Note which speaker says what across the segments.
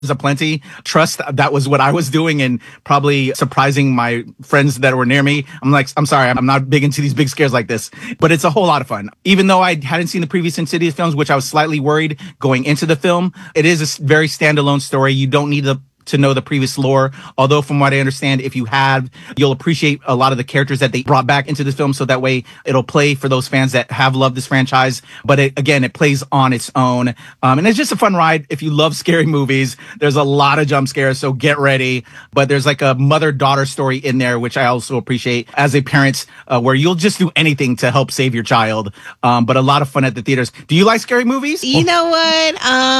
Speaker 1: Aplenty. Trust, that was what I was doing and probably surprising my friends that were near me. I'm like, I'm sorry, I'm not big into these big scares like this, but it's a whole lot of fun. Even though I hadn't seen the previous Insidious films, which I was slightly worried going into the film, it is a very standalone story. You don't need to know the previous lore. Although from what I understand, if you have, you'll appreciate a lot of the characters that they brought back into the film. So that way it'll play for those fans that have loved this franchise. But it plays on its own. And it's just a fun ride. If you love scary movies, there's a lot of jump scares. So get ready. But there's like a mother-daughter story in there, which I also appreciate as a parent, where you'll just do anything to help save your child. But a lot of fun at the theaters. Do you like scary movies?
Speaker 2: You know what?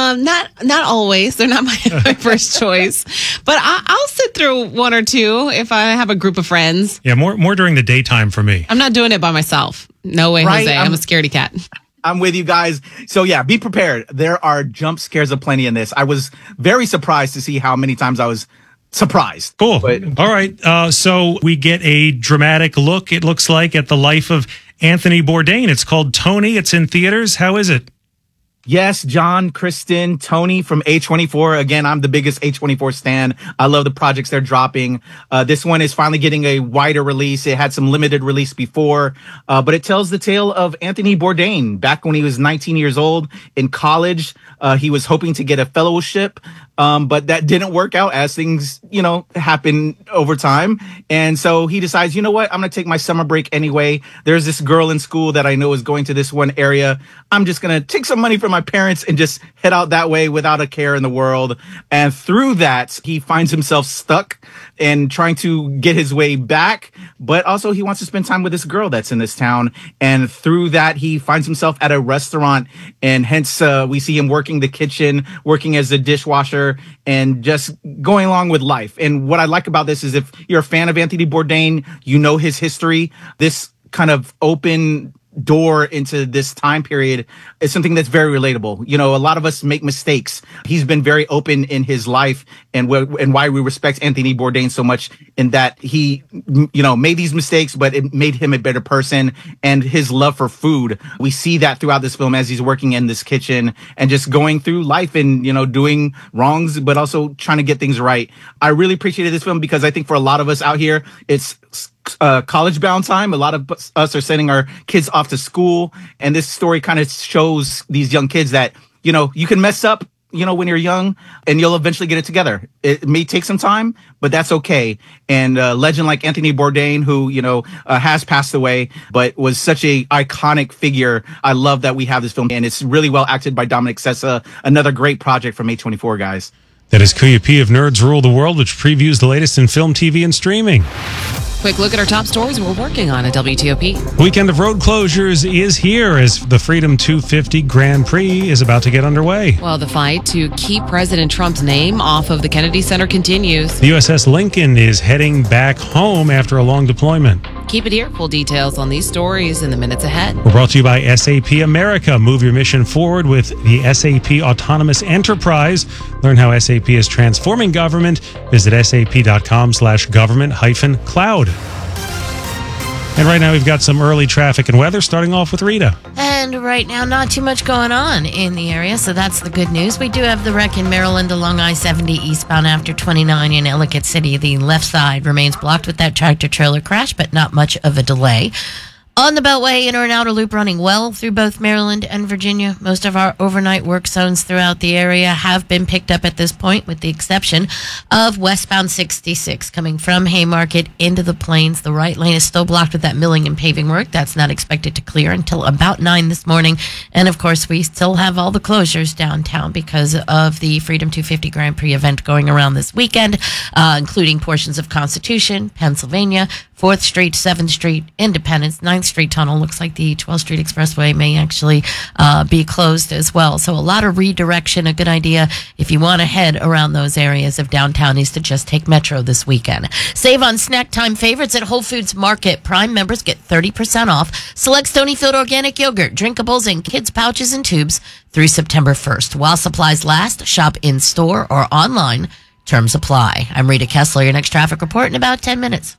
Speaker 2: Not always. They're not my first choice. But I'll sit through one or two if I have a group of friends.
Speaker 3: Yeah, more during the daytime for me.
Speaker 2: I'm not doing it by myself. No way, right? Jose. I'm a scaredy cat.
Speaker 1: I'm with you guys. So yeah, be prepared. There are jump scares aplenty in this. I was very surprised to see how many times I was surprised.
Speaker 3: Cool. All right. So we get a dramatic look, it looks like, at the life of Anthony Bourdain. It's called Tony. It's in theaters. How is it?
Speaker 1: Yes, John, Kristen, Tony from A24. Again, I'm the biggest A24 stan. I love the projects they're dropping. This one is finally getting a wider release. It had some limited release before, but it tells the tale of Anthony Bourdain. Back when he was 19 years old in college, he was hoping to get a fellowship, but that didn't work out as things, happen over time. And so he decides, you know what? I'm going to take my summer break anyway. There's this girl in school that I know is going to this one area. I'm just going to take some money from my parents and just head out that way without a care in the world. And through that, he finds himself stuck and trying to get his way back. But also he wants to spend time with this girl that's in this town. And through that, he finds himself at a restaurant. And hence, we see him working the kitchen, working as a dishwasher, and just going along with life. And what I like about this is if you're a fan of Anthony Bourdain, you know his history. This kind of open door into this time period is something that's very relatable. A lot of us make mistakes. He's been very open in his life and why we respect Anthony Bourdain so much in that he, made these mistakes, but it made him a better person, and his love for food. We see that throughout this film as he's working in this kitchen and just going through life and, doing wrongs, but also trying to get things right. I really appreciated this film because I think for a lot of us out here, it's college bound time. A lot of us are sending our kids off to school, and this story kind of shows these young kids that you can mess up when you're young and you'll eventually get it together. It may take some time, but that's okay. And a legend like Anthony Bourdain, who has passed away but was such a iconic figure, I love that we have this film, and it's really well acted by Dominic Sessa. Another great project from A24, guys.
Speaker 3: That is Kuya P of Nerds Rule the World, which previews the latest in film, TV, and streaming.
Speaker 2: Quick look at our top stories we're working on at WTOP.
Speaker 3: Weekend of road closures is here as the Freedom 250 Grand Prix is about to get underway.
Speaker 2: Well, the fight to keep President Trump's name off of the Kennedy Center continues.
Speaker 3: The USS Lincoln is heading back home after a long deployment.
Speaker 2: Keep it here. Full details on these stories in the minutes ahead.
Speaker 3: We're brought to you by SAP America. Move your mission forward with the SAP Autonomous Enterprise. Learn how SAP is transforming government. Visit sap.com/government-cloud. And right now we've got some early traffic and weather, starting off with Rita.
Speaker 4: And right now, not too much going on in the area, so that's the good news. We do have the wreck in Maryland along I-70 eastbound after 29 in Ellicott City. The left side remains blocked with that tractor-trailer crash, but not much of a delay. On the Beltway, inner and outer loop running well through both Maryland and Virginia. Most of our overnight work zones throughout the area have been picked up at this point, with the exception of westbound 66 coming from Haymarket into the Plains. The right lane is still blocked with that milling and paving work. That's not expected to clear until about 9 this morning. And of course, we still have all the closures downtown because of the Freedom 250 Grand Prix event going around this weekend, including portions of Constitution, Pennsylvania, 4th Street, 7th Street, Independence, 9th Street Tunnel. Looks like the 12th Street Expressway may actually be closed as well. So a lot of redirection. A good idea if you want to head around those areas of downtown is to just take Metro this weekend. Save on snack time favorites at Whole Foods Market. Prime members get 30% off select Stonyfield organic yogurt, drinkables, and kids' pouches and tubes through September 1st. While supplies last, shop in store or online. Terms apply. I'm Rita Kessler, your next traffic report in about 10 minutes.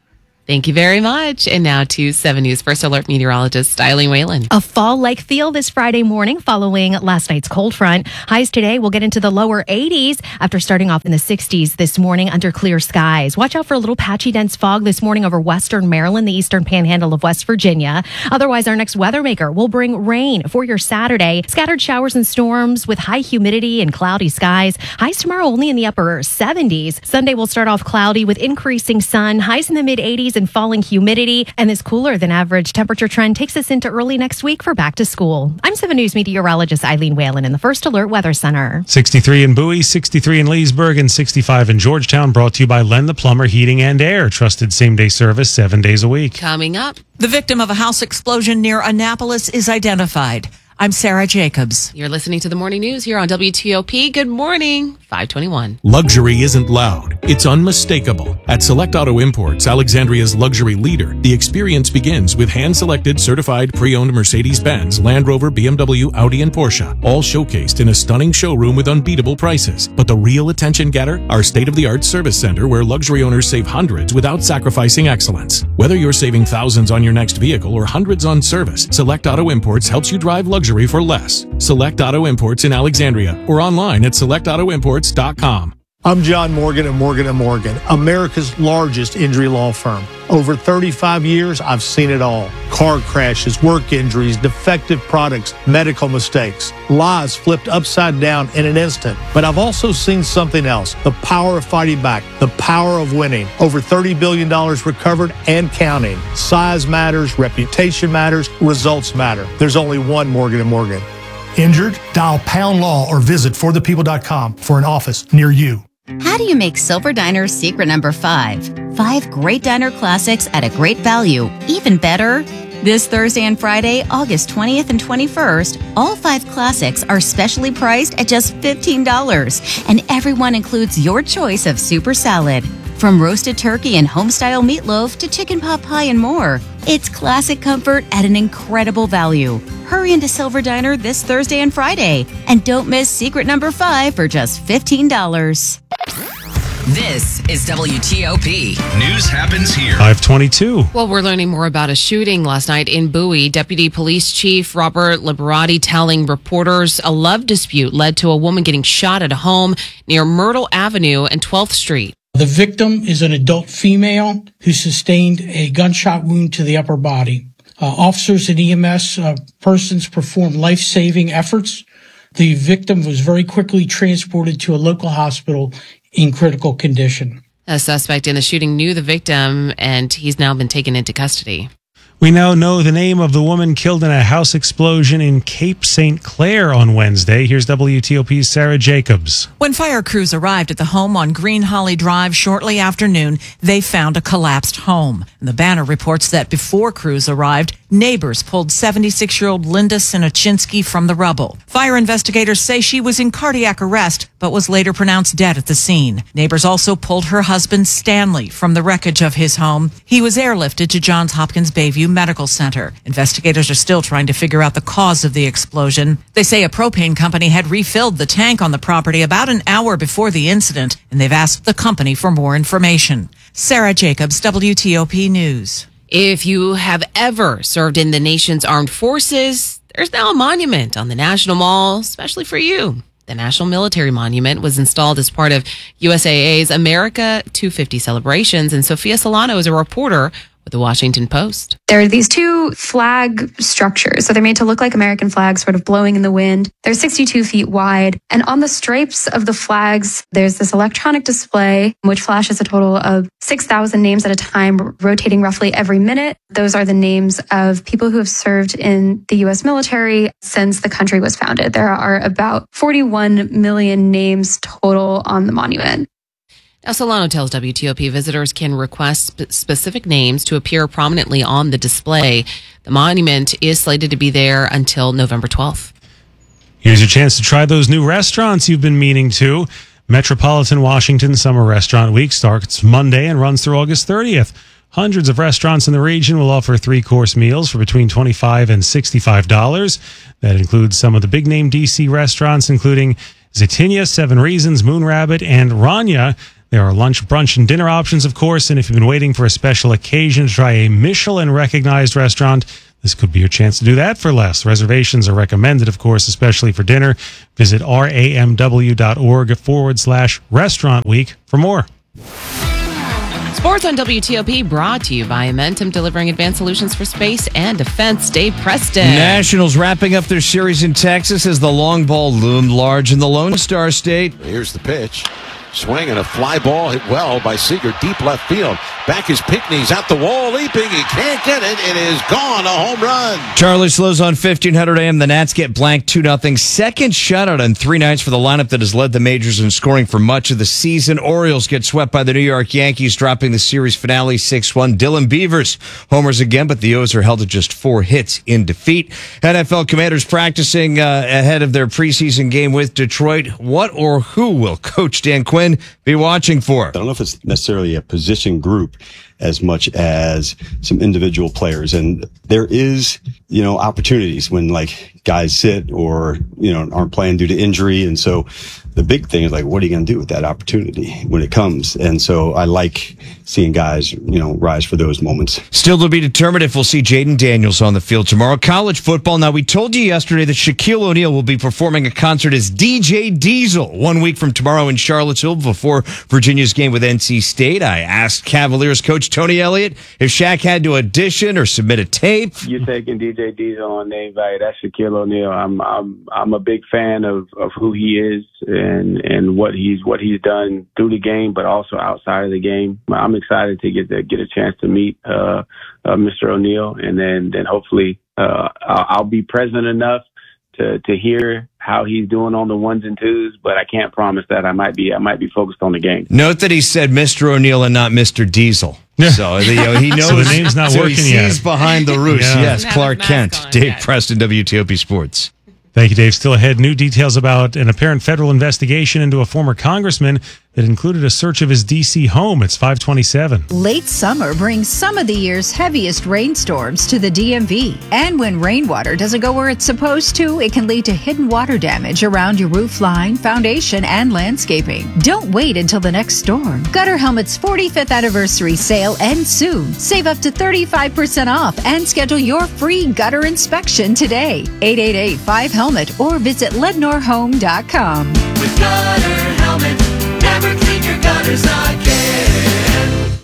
Speaker 2: Thank you very much. And now to 7 News First Alert meteorologist Eileen Whalen.
Speaker 5: A fall-like feel this Friday morning following last night's cold front. Highs today will get into the lower 80s after starting off in the 60s this morning under clear skies. Watch out for a little patchy dense fog this morning over western Maryland, the eastern panhandle of West Virginia. Otherwise, our next weather maker will bring rain for your Saturday. Scattered showers and storms with high humidity and cloudy skies. Highs tomorrow only in the upper 70s. Sunday will start off cloudy with increasing sun. Highs in the mid 80s and falling humidity, and this cooler than average temperature trend takes us into early next week for back to school. I'm 7 News meteorologist Eileen Whalen in the First Alert Weather Center.
Speaker 3: 63 in Bowie, 63 in Leesburg, and 65 in Georgetown. Brought to you by Len the Plumber Heating and Air. Trusted same-day service 7 days a week.
Speaker 2: Coming up.
Speaker 6: The victim of a house explosion near Annapolis is identified. I'm Sarah Jacobs.
Speaker 2: You're listening to the morning news here on WTOP. Good morning, 521.
Speaker 7: Luxury isn't loud. It's unmistakable. At Select Auto Imports, Alexandria's luxury leader, the experience begins with hand-selected, certified, pre-owned Mercedes-Benz, Land Rover, BMW, Audi, and Porsche, all showcased in a stunning showroom with unbeatable prices. But the real attention getter? Our state-of-the-art service center where luxury owners save hundreds without sacrificing excellence. Whether you're saving thousands on your next vehicle or hundreds on service, Select Auto Imports helps you drive luxury for less. Select Auto Imports in Alexandria or online at selectautoimports.com.
Speaker 8: I'm John Morgan at Morgan & Morgan, America's largest injury law firm. Over 35 years, I've seen it all. Car crashes, work injuries, defective products, medical mistakes, lives flipped upside down in an instant. But I've also seen something else, the power of fighting back, the power of winning. Over $30 billion recovered and counting. Size matters, reputation matters, results matter. There's only one Morgan & Morgan.
Speaker 9: Injured? Dial Pound Law or visit forthepeople.com for an office near you.
Speaker 10: How do you make Silver Diner's secret number 5? 5 great diner classics at a great value. Even better, this Thursday and Friday, August 20th and 21st, all 5 classics are specially priced at just $15. And everyone includes your choice of super salad. From roasted turkey and home-style meatloaf to chicken pot pie and more. It's classic comfort at an incredible value. Hurry into Silver Diner this Thursday and Friday. And don't miss secret number 5 for just $15.
Speaker 11: This is WTOP. News happens here.
Speaker 3: 522.
Speaker 2: Well, we're learning more about a shooting last night in Bowie. Deputy Police Chief Robert Liberati telling reporters a love dispute led to a woman getting shot at a home near Myrtle Avenue and 12th Street.
Speaker 12: The victim is an adult female who sustained a gunshot wound to the upper body. Officers and EMS persons performed life-saving efforts. The victim was very quickly transported to a local hospital in critical condition.
Speaker 2: A suspect in the shooting knew the victim, and he's now been taken into custody.
Speaker 3: We now know the name of the woman killed in a house explosion in Cape St. Clair on Wednesday. Here's WTOP's Sarah Jacobs.
Speaker 6: When fire crews arrived at the home on Green Holly Drive shortly after noon, they found a collapsed home. And the Banner reports that before crews arrived, neighbors pulled 76-year-old Linda Sinochinsky from the rubble. Fire investigators say she was in cardiac arrest, but was later pronounced dead at the scene. Neighbors also pulled her husband Stanley from the wreckage of his home. He was airlifted to Johns Hopkins Bayview Medical Center. Investigators are still trying to figure out the cause of the explosion. They say a propane company had refilled the tank on the property about an hour before the incident, and they've asked the company for more information. Sarah Jacobs, WTOP News.
Speaker 2: If you have ever served in the nation's armed forces, there's now a monument on the National Mall, especially for you. The National Military Monument was installed as part of USAA's America 250 celebrations, and Sophia Solano is a reporter with the Washington Post.
Speaker 13: There are these 2 flag structures. So they're made to look like American flags, sort of blowing in the wind. They're 62 feet wide. And on the stripes of the flags, there's this electronic display, which flashes a total of 6,000 names at a time, rotating roughly every minute. Those are the names of people who have served in the U.S. military since the country was founded. There are about 41 million names total on the monument.
Speaker 2: Now, Solano tells WTOP visitors can request specific names to appear prominently on the display. The monument is slated to be there until November 12th.
Speaker 3: Here's your chance to try those new restaurants you've been meaning to. Metropolitan Washington Summer Restaurant Week starts Monday and runs through August 30th. Hundreds of restaurants in the region will offer 3-course meals for between $25 and $65. That includes some of the big-name D.C. restaurants, including Zetinia, 7 Reasons, Moon Rabbit, and Rania. There are lunch, brunch, and dinner options, of course. And if you've been waiting for a special occasion to try a Michelin-recognized restaurant, this could be your chance to do that for less. Reservations are recommended, of course, especially for dinner. Visit ramw.org/restaurant week for more.
Speaker 2: Sports on WTOP brought to you by Amentum, delivering advanced solutions for space and defense. Dave Preston.
Speaker 14: Nationals wrapping up their series in Texas as the long ball loomed large in the Lone Star State.
Speaker 15: Here's the pitch. Swing and a fly ball hit well by Seager, deep left field. Back is Pinckney's out the wall, leaping. He can't get it. It is gone. A home run.
Speaker 14: Charlie Slows on 1500 AM. The Nats get blanked 2-0. Second shutout in 3 nights for the lineup that has led the majors in scoring for much of the season. Orioles get swept by the New York Yankees, dropping the series finale 6-1. Dylan Beavers homers again, but the O's are held to just 4 hits in defeat. NFL Commanders practicing ahead of their preseason game with Detroit. What or who will Coach Dan Quinn be watching for?
Speaker 16: I don't know if it's necessarily a position group as much as some individual players. And there is, opportunities when guys sit or, aren't playing due to injury. And so the big thing is what are you going to do with that opportunity when it comes? And so I like seeing guys, rise for those moments.
Speaker 14: Still to be determined if we'll see Jaden Daniels on the field tomorrow. College football. Now, we told you yesterday that Shaquille O'Neal will be performing a concert as DJ Diesel 1 week from tomorrow in Charlottesville before Virginia's game with NC State. I asked Cavaliers coach Tony Elliott if Shaq had to audition or submit a tape.
Speaker 17: You're taking DJ Diesel on the invite. That's Shaquille O'Neal. I'm a big fan of who he is and what he's done through the game, but also outside of the game. I'm excited to get a chance to meet Mr. O'Neal, and then hopefully I'll be present enough to hear how he's doing on the ones and twos, but I can't promise that. I might be focused on the game.
Speaker 14: Note that he said Mr. O'Neal and not Mr. Diesel. So he knows.
Speaker 3: So the name's not working
Speaker 14: he
Speaker 3: yet.
Speaker 14: sees behind the roost.
Speaker 3: Yeah.
Speaker 14: Yes, Clark Kent, Dave Preston, WTOP Sports.
Speaker 3: Thank you, Dave. Still ahead, new details about an apparent federal investigation into a former congressman that included a search of his D.C. home. It's 527.
Speaker 18: Late summer brings some of the year's heaviest rainstorms to the DMV. And when rainwater doesn't go where it's supposed to, it can lead to hidden water damage around your roof line, foundation, and landscaping. Don't wait until the next storm. Gutter Helmet's 45th anniversary sale ends soon. Save up to 35% off and schedule your free gutter inspection today. 888-5HELMET or visit LednorHome.com.
Speaker 19: With Gutter Helmet, never clean your gutters again.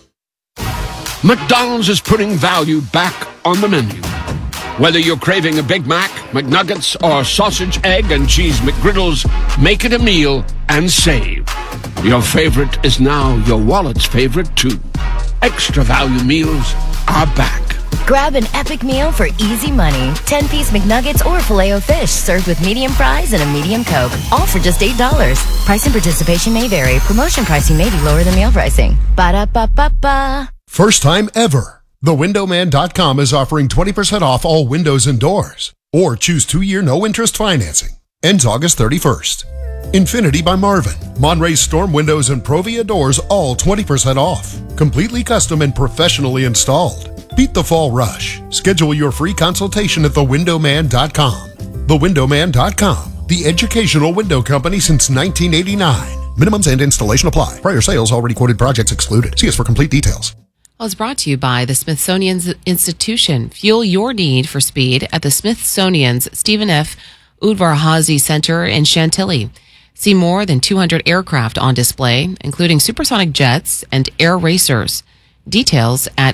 Speaker 20: McDonald's is putting value back on the menu. Whether you're craving a Big Mac, McNuggets, or sausage, egg, and cheese McGriddles, make it a meal and save. Your favorite is now your wallet's favorite, too. Extra value meals are back.
Speaker 21: Grab an epic meal for easy money. 10-piece McNuggets or Filet-O-Fish served with medium fries and a medium Coke. All for just $8. Price and participation may vary. Promotion pricing may be lower than meal pricing. Ba-da-ba-ba-ba.
Speaker 22: First time ever. TheWindowman.com is offering 20% off all windows and doors. Or choose 2-year no-interest financing. Ends August 31st. Infinity by Marvin. Monterey Storm Windows and Provia Doors all 20% off. Completely custom and professionally installed. Beat the fall rush. Schedule your free consultation at TheWindowman.com. TheWindowman.com. The educational window company since 1989. Minimums and installation apply. Prior sales already quoted projects excluded. See us for complete details.
Speaker 2: Well, it's brought to you by the Smithsonian Institution. Fuel your need for speed at the Smithsonian's Stephen F. Udvar-Hazy Center in Chantilly. See more than 200 aircraft on display, including supersonic jets and air racers. Details at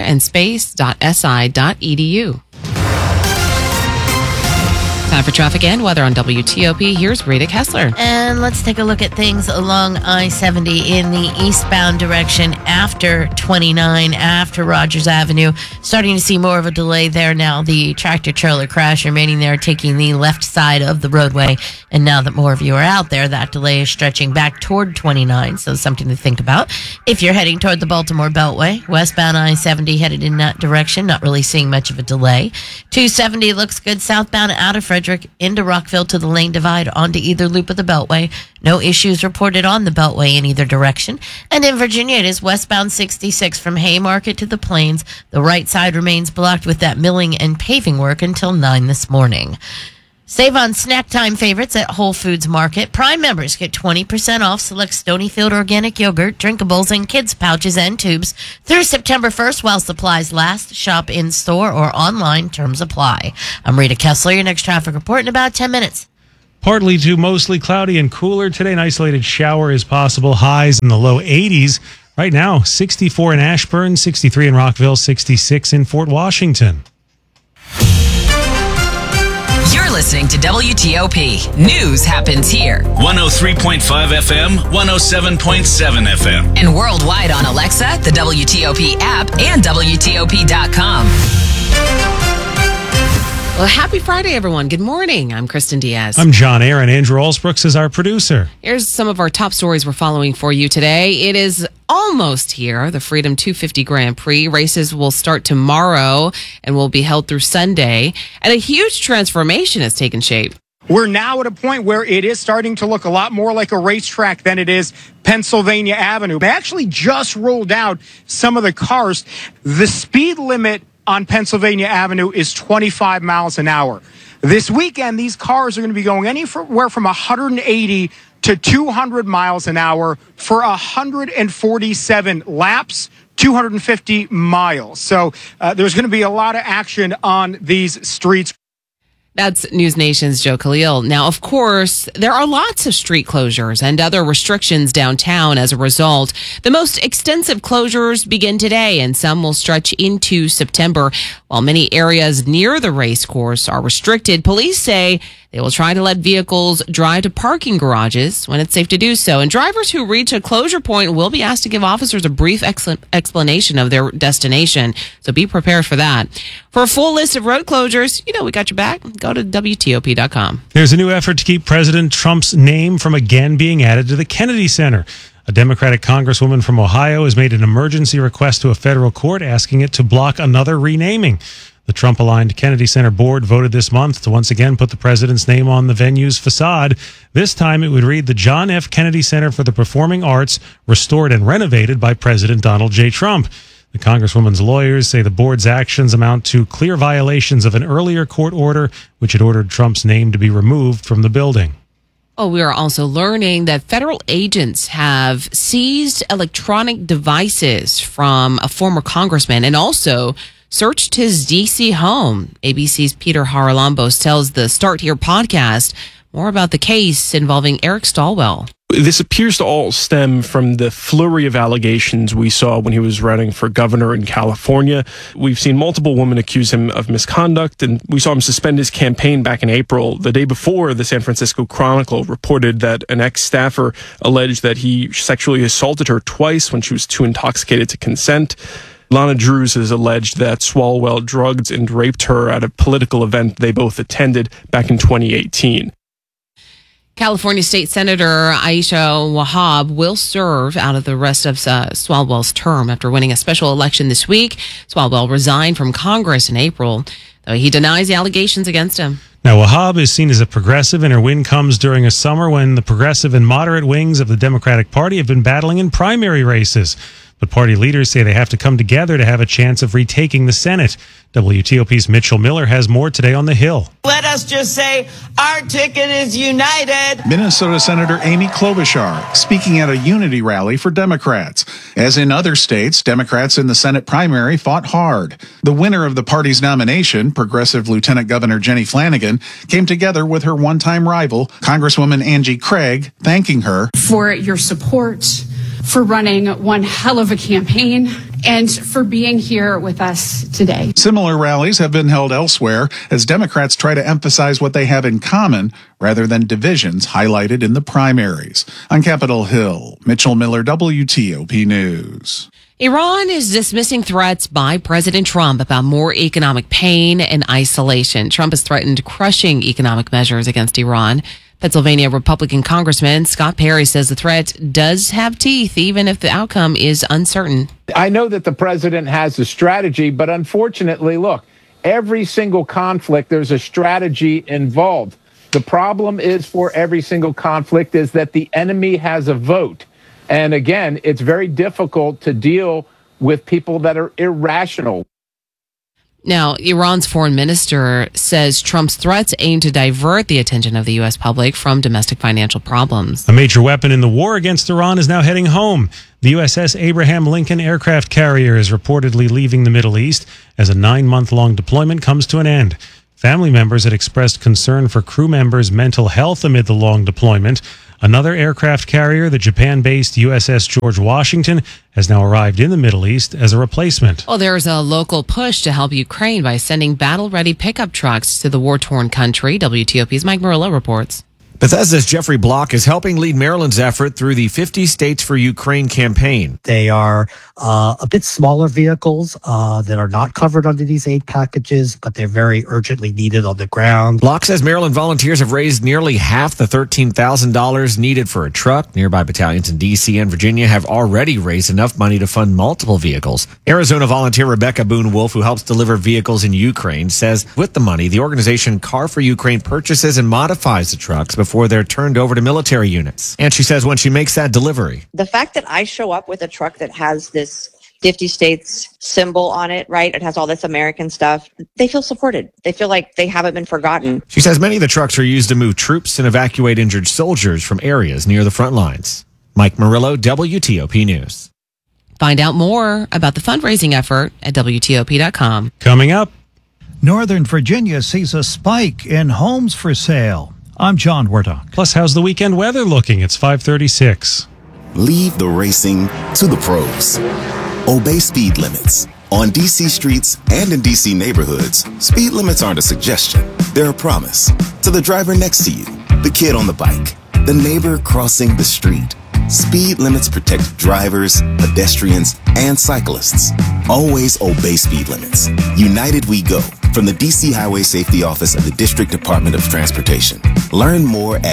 Speaker 2: airandspace.si.edu. Time for traffic and weather on WTOP. Here's Rita Kessler.
Speaker 4: And let's take a look at things along I-70 in the eastbound direction after 29, after Rogers Avenue. Starting to see more of a delay there now. The tractor-trailer crash remaining there, taking the left side of the roadway. And now that more of you are out there, that delay is stretching back toward 29. So something to think about. If you're heading toward the Baltimore Beltway, westbound I-70 headed in that direction, not really seeing much of a delay. 270 looks good southbound out of Frederick into Rockville to the lane divide onto either loop of the Beltway. No issues reported on the Beltway in either direction. And in Virginia, it is westbound 66 from Haymarket to the Plains. The right side remains blocked with that milling and paving work until 9 this morning. Save on snack time favorites at Whole Foods Market. Prime members get 20% off select Stonyfield organic yogurt, drinkables, and kids' pouches and tubes through September 1st while supplies last. Shop in store or online. Terms apply. I'm Rita Kessler. Your next traffic report in about 10 minutes.
Speaker 3: Partly to mostly cloudy and cooler today. An isolated shower is possible. Highs in the low 80s. Right now, 64 in Ashburn, 63 in Rockville, 66 in Fort Washington.
Speaker 11: You're listening to WTOP. News happens here.
Speaker 1: 103.5 FM, 107.7 FM.
Speaker 11: And worldwide on Alexa, the WTOP app, and WTOP.com.
Speaker 2: Well, happy Friday, everyone. Good morning. I'm Kristen Diaz.
Speaker 3: I'm John Aaron. Andrew Allsbrooks is our producer.
Speaker 2: Here's some of our top stories we're following for you today. It is almost here. The Freedom 250 Grand Prix races will start tomorrow and will be held through Sunday. And a huge transformation has taken shape.
Speaker 5: We're now at a point where it is starting to look a lot more like a racetrack than it is Pennsylvania Avenue. They actually just rolled out some of the cars. The speed limit on Pennsylvania Avenue is 25 miles an hour. This weekend, these cars are going to be going anywhere from 180 to 200 miles an hour for 147 laps, 250 miles. So there's going to be a lot of action on these streets.
Speaker 2: That's News Nation's Joe Khalil. Now, of course, there are lots of street closures and other restrictions downtown as a result. The most extensive closures begin today, and some will stretch into September. While many areas near the race course are restricted, police say they will try to let vehicles drive to parking garages when it's safe to do so. And drivers who reach a closure point will be asked to give officers a brief explanation of their destination. So be prepared for that. For a full list of road closures, we got your back. Go to WTOP.com.
Speaker 3: There's a new effort to keep President Trump's name from again being added to the Kennedy Center. A Democratic congresswoman from Ohio has made an emergency request to a federal court asking it to block another renaming. The Trump-aligned Kennedy Center board voted this month to once again put the president's name on the venue's facade. This time it would read the John F. Kennedy Center for the Performing Arts, restored and renovated by President Donald J. Trump. The congresswoman's lawyers say the board's actions amount to clear violations of an earlier court order, which had ordered Trump's name to be removed from the building.
Speaker 2: Oh, we are also learning that federal agents have seized electronic devices from a former congressman and also searched his D.C. home. ABC's Peter Haralambos tells the Start Here podcast more about the case involving Eric Stilwell.
Speaker 23: This appears to all stem from the flurry of allegations we saw when he was running for governor in California. We've seen multiple women accuse him of misconduct, and we saw him suspend his campaign back in April. The day before, the San Francisco Chronicle reported that an ex-staffer alleged that he sexually assaulted her twice when she was too intoxicated to consent. Lana Drews has alleged that Swalwell drugged and raped her at a political event they both attended back in 2018.
Speaker 2: California State Senator Aisha Wahab will serve out of the rest of Swalwell's term after winning a special election this week. Swalwell resigned from Congress in April, though he denies the allegations against him.
Speaker 3: Now, Wahab is seen as a progressive, and her win comes during a summer when the progressive and moderate wings of the Democratic Party have been battling in primary races. But party leaders say they have to come together to have a chance of retaking the Senate. WTOP's Mitchell Miller has more today on the Hill.
Speaker 24: Let us just say our ticket is united.
Speaker 25: Minnesota Senator Amy Klobuchar speaking at a unity rally for Democrats. As in other states, Democrats in the Senate primary fought hard. The winner of the party's nomination, Progressive Lieutenant Governor Jenny Flanagan, came together with her one-time rival, Congresswoman Angie Craig, thanking her
Speaker 26: for your support, for running one hell of a campaign, and for being here with us today.
Speaker 25: Similar rallies have been held elsewhere as Democrats try to emphasize what they have in common rather than divisions highlighted in the primaries. On Capitol Hill, Mitchell Miller, WTOP News.
Speaker 2: Iran is dismissing threats by President Trump about more economic pain and isolation. Trump has threatened crushing economic measures against Iran. Pennsylvania Republican Congressman Scott Perry says the threat does have teeth, even if the outcome is uncertain.
Speaker 27: I know that the president has a strategy, but unfortunately, look, every single conflict, there's a strategy involved. The problem is for every single conflict is that the enemy has a vote. And again, it's very difficult to deal with people that are irrational.
Speaker 2: Now, Iran's foreign minister says Trump's threats aim to divert the attention of the U.S. public from domestic financial problems.
Speaker 3: A major weapon in the war against Iran is now heading home. The USS Abraham Lincoln aircraft carrier is reportedly leaving the Middle East as a 9-month-long deployment comes to an end. Family members had expressed concern for crew members' mental health amid the long deployment. Another aircraft carrier, the Japan-based USS George Washington, has now arrived in the Middle East as a replacement.
Speaker 2: Well, there's a local push to help Ukraine by sending battle-ready pickup trucks to the war-torn country. WTOP's Mike Murillo reports.
Speaker 6: Bethesda's Jeffrey Block is helping lead Maryland's effort through the 50 States for Ukraine campaign.
Speaker 7: They are a bit smaller vehicles that are not covered under these aid packages, but they're very urgently needed on the ground.
Speaker 6: Block says Maryland volunteers have raised nearly half the $13,000 needed for a truck. Nearby battalions in D.C. and Virginia have already raised enough money to fund multiple vehicles. Arizona volunteer Rebecca Boone Wolf, who helps deliver vehicles in Ukraine, says with the money, the organization Car for Ukraine purchases and modifies the trucks before they're turned over to military units. And she says when she makes that delivery,
Speaker 8: the fact that I show up with a truck that has this 50 states symbol on it, right? It has all this American stuff. They feel supported. They feel like they haven't been forgotten.
Speaker 6: She says many of the trucks are used to move troops and evacuate injured soldiers from areas near the front lines. Mike Murillo, WTOP News.
Speaker 2: Find out more about the fundraising effort at WTOP.com.
Speaker 3: Coming up,
Speaker 9: Northern Virginia sees a spike in homes for sale. I'm John Wardock.
Speaker 3: Plus, how's the weekend weather looking? It's 5:36.
Speaker 10: Leave the racing to the pros. Obey speed limits. On DC streets and in DC neighborhoods, speed limits aren't a suggestion. They're a promise. To the driver next to you, the kid on the bike, the neighbor crossing the street. Speed limits protect drivers, pedestrians, and cyclists. Always obey speed limits. United We Go, from the DC Highway Safety Office of the District Department of Transportation. Learn more at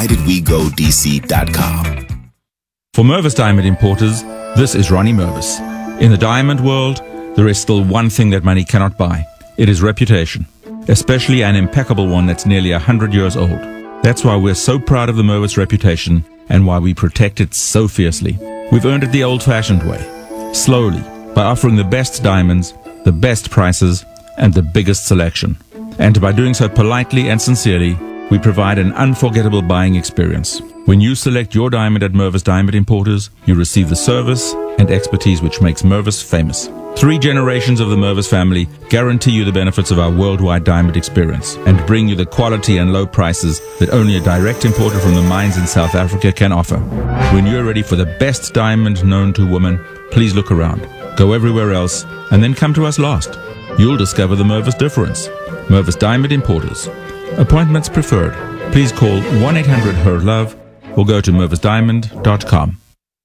Speaker 10: unitedwegodc.com.
Speaker 12: For Mervis Diamond Importers, this is Ronnie Mervis. In the diamond world, there is still one thing that money cannot buy. It is reputation, especially an impeccable one that's nearly 100 years old. That's why we're so proud of the Mervis reputation and why we protect it so fiercely. We've earned it the old-fashioned way, slowly, by offering the best diamonds, the best prices, and the biggest selection. And by doing so politely and sincerely, we provide an unforgettable buying experience. When you select your diamond at Mervis Diamond Importers, you receive the service and expertise which makes Mervis famous. 3 generations of the Mervis family guarantee you the benefits of our worldwide diamond experience and bring you the quality and low prices that only a direct importer from the mines in South Africa can offer. When you're ready for the best diamond known to woman, please look around. Go everywhere else and then come to us last. You'll discover the Mervis difference. Mervis Diamond Importers. Appointments preferred. Please call 1-800-HER-LOVE or go to mervisdiamond.com.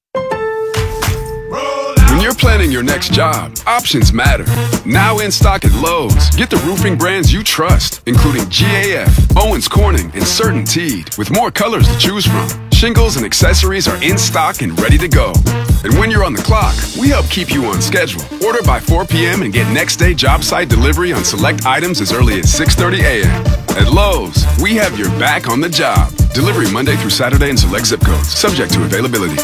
Speaker 13: When you're planning your next job, options matter. Now in stock at Lowe's, get the roofing brands you trust, including GAF, Owens Corning, and CertainTeed, with more colors to choose from. Shingles and accessories are in stock and ready to go. And when you're on the clock, we help keep you on schedule. Order by 4 p.m. and get next day job site delivery on select items as early as 6:30 a.m. At Lowe's, we have your back on the job. Delivery Monday through Saturday in select zip codes, subject to availability.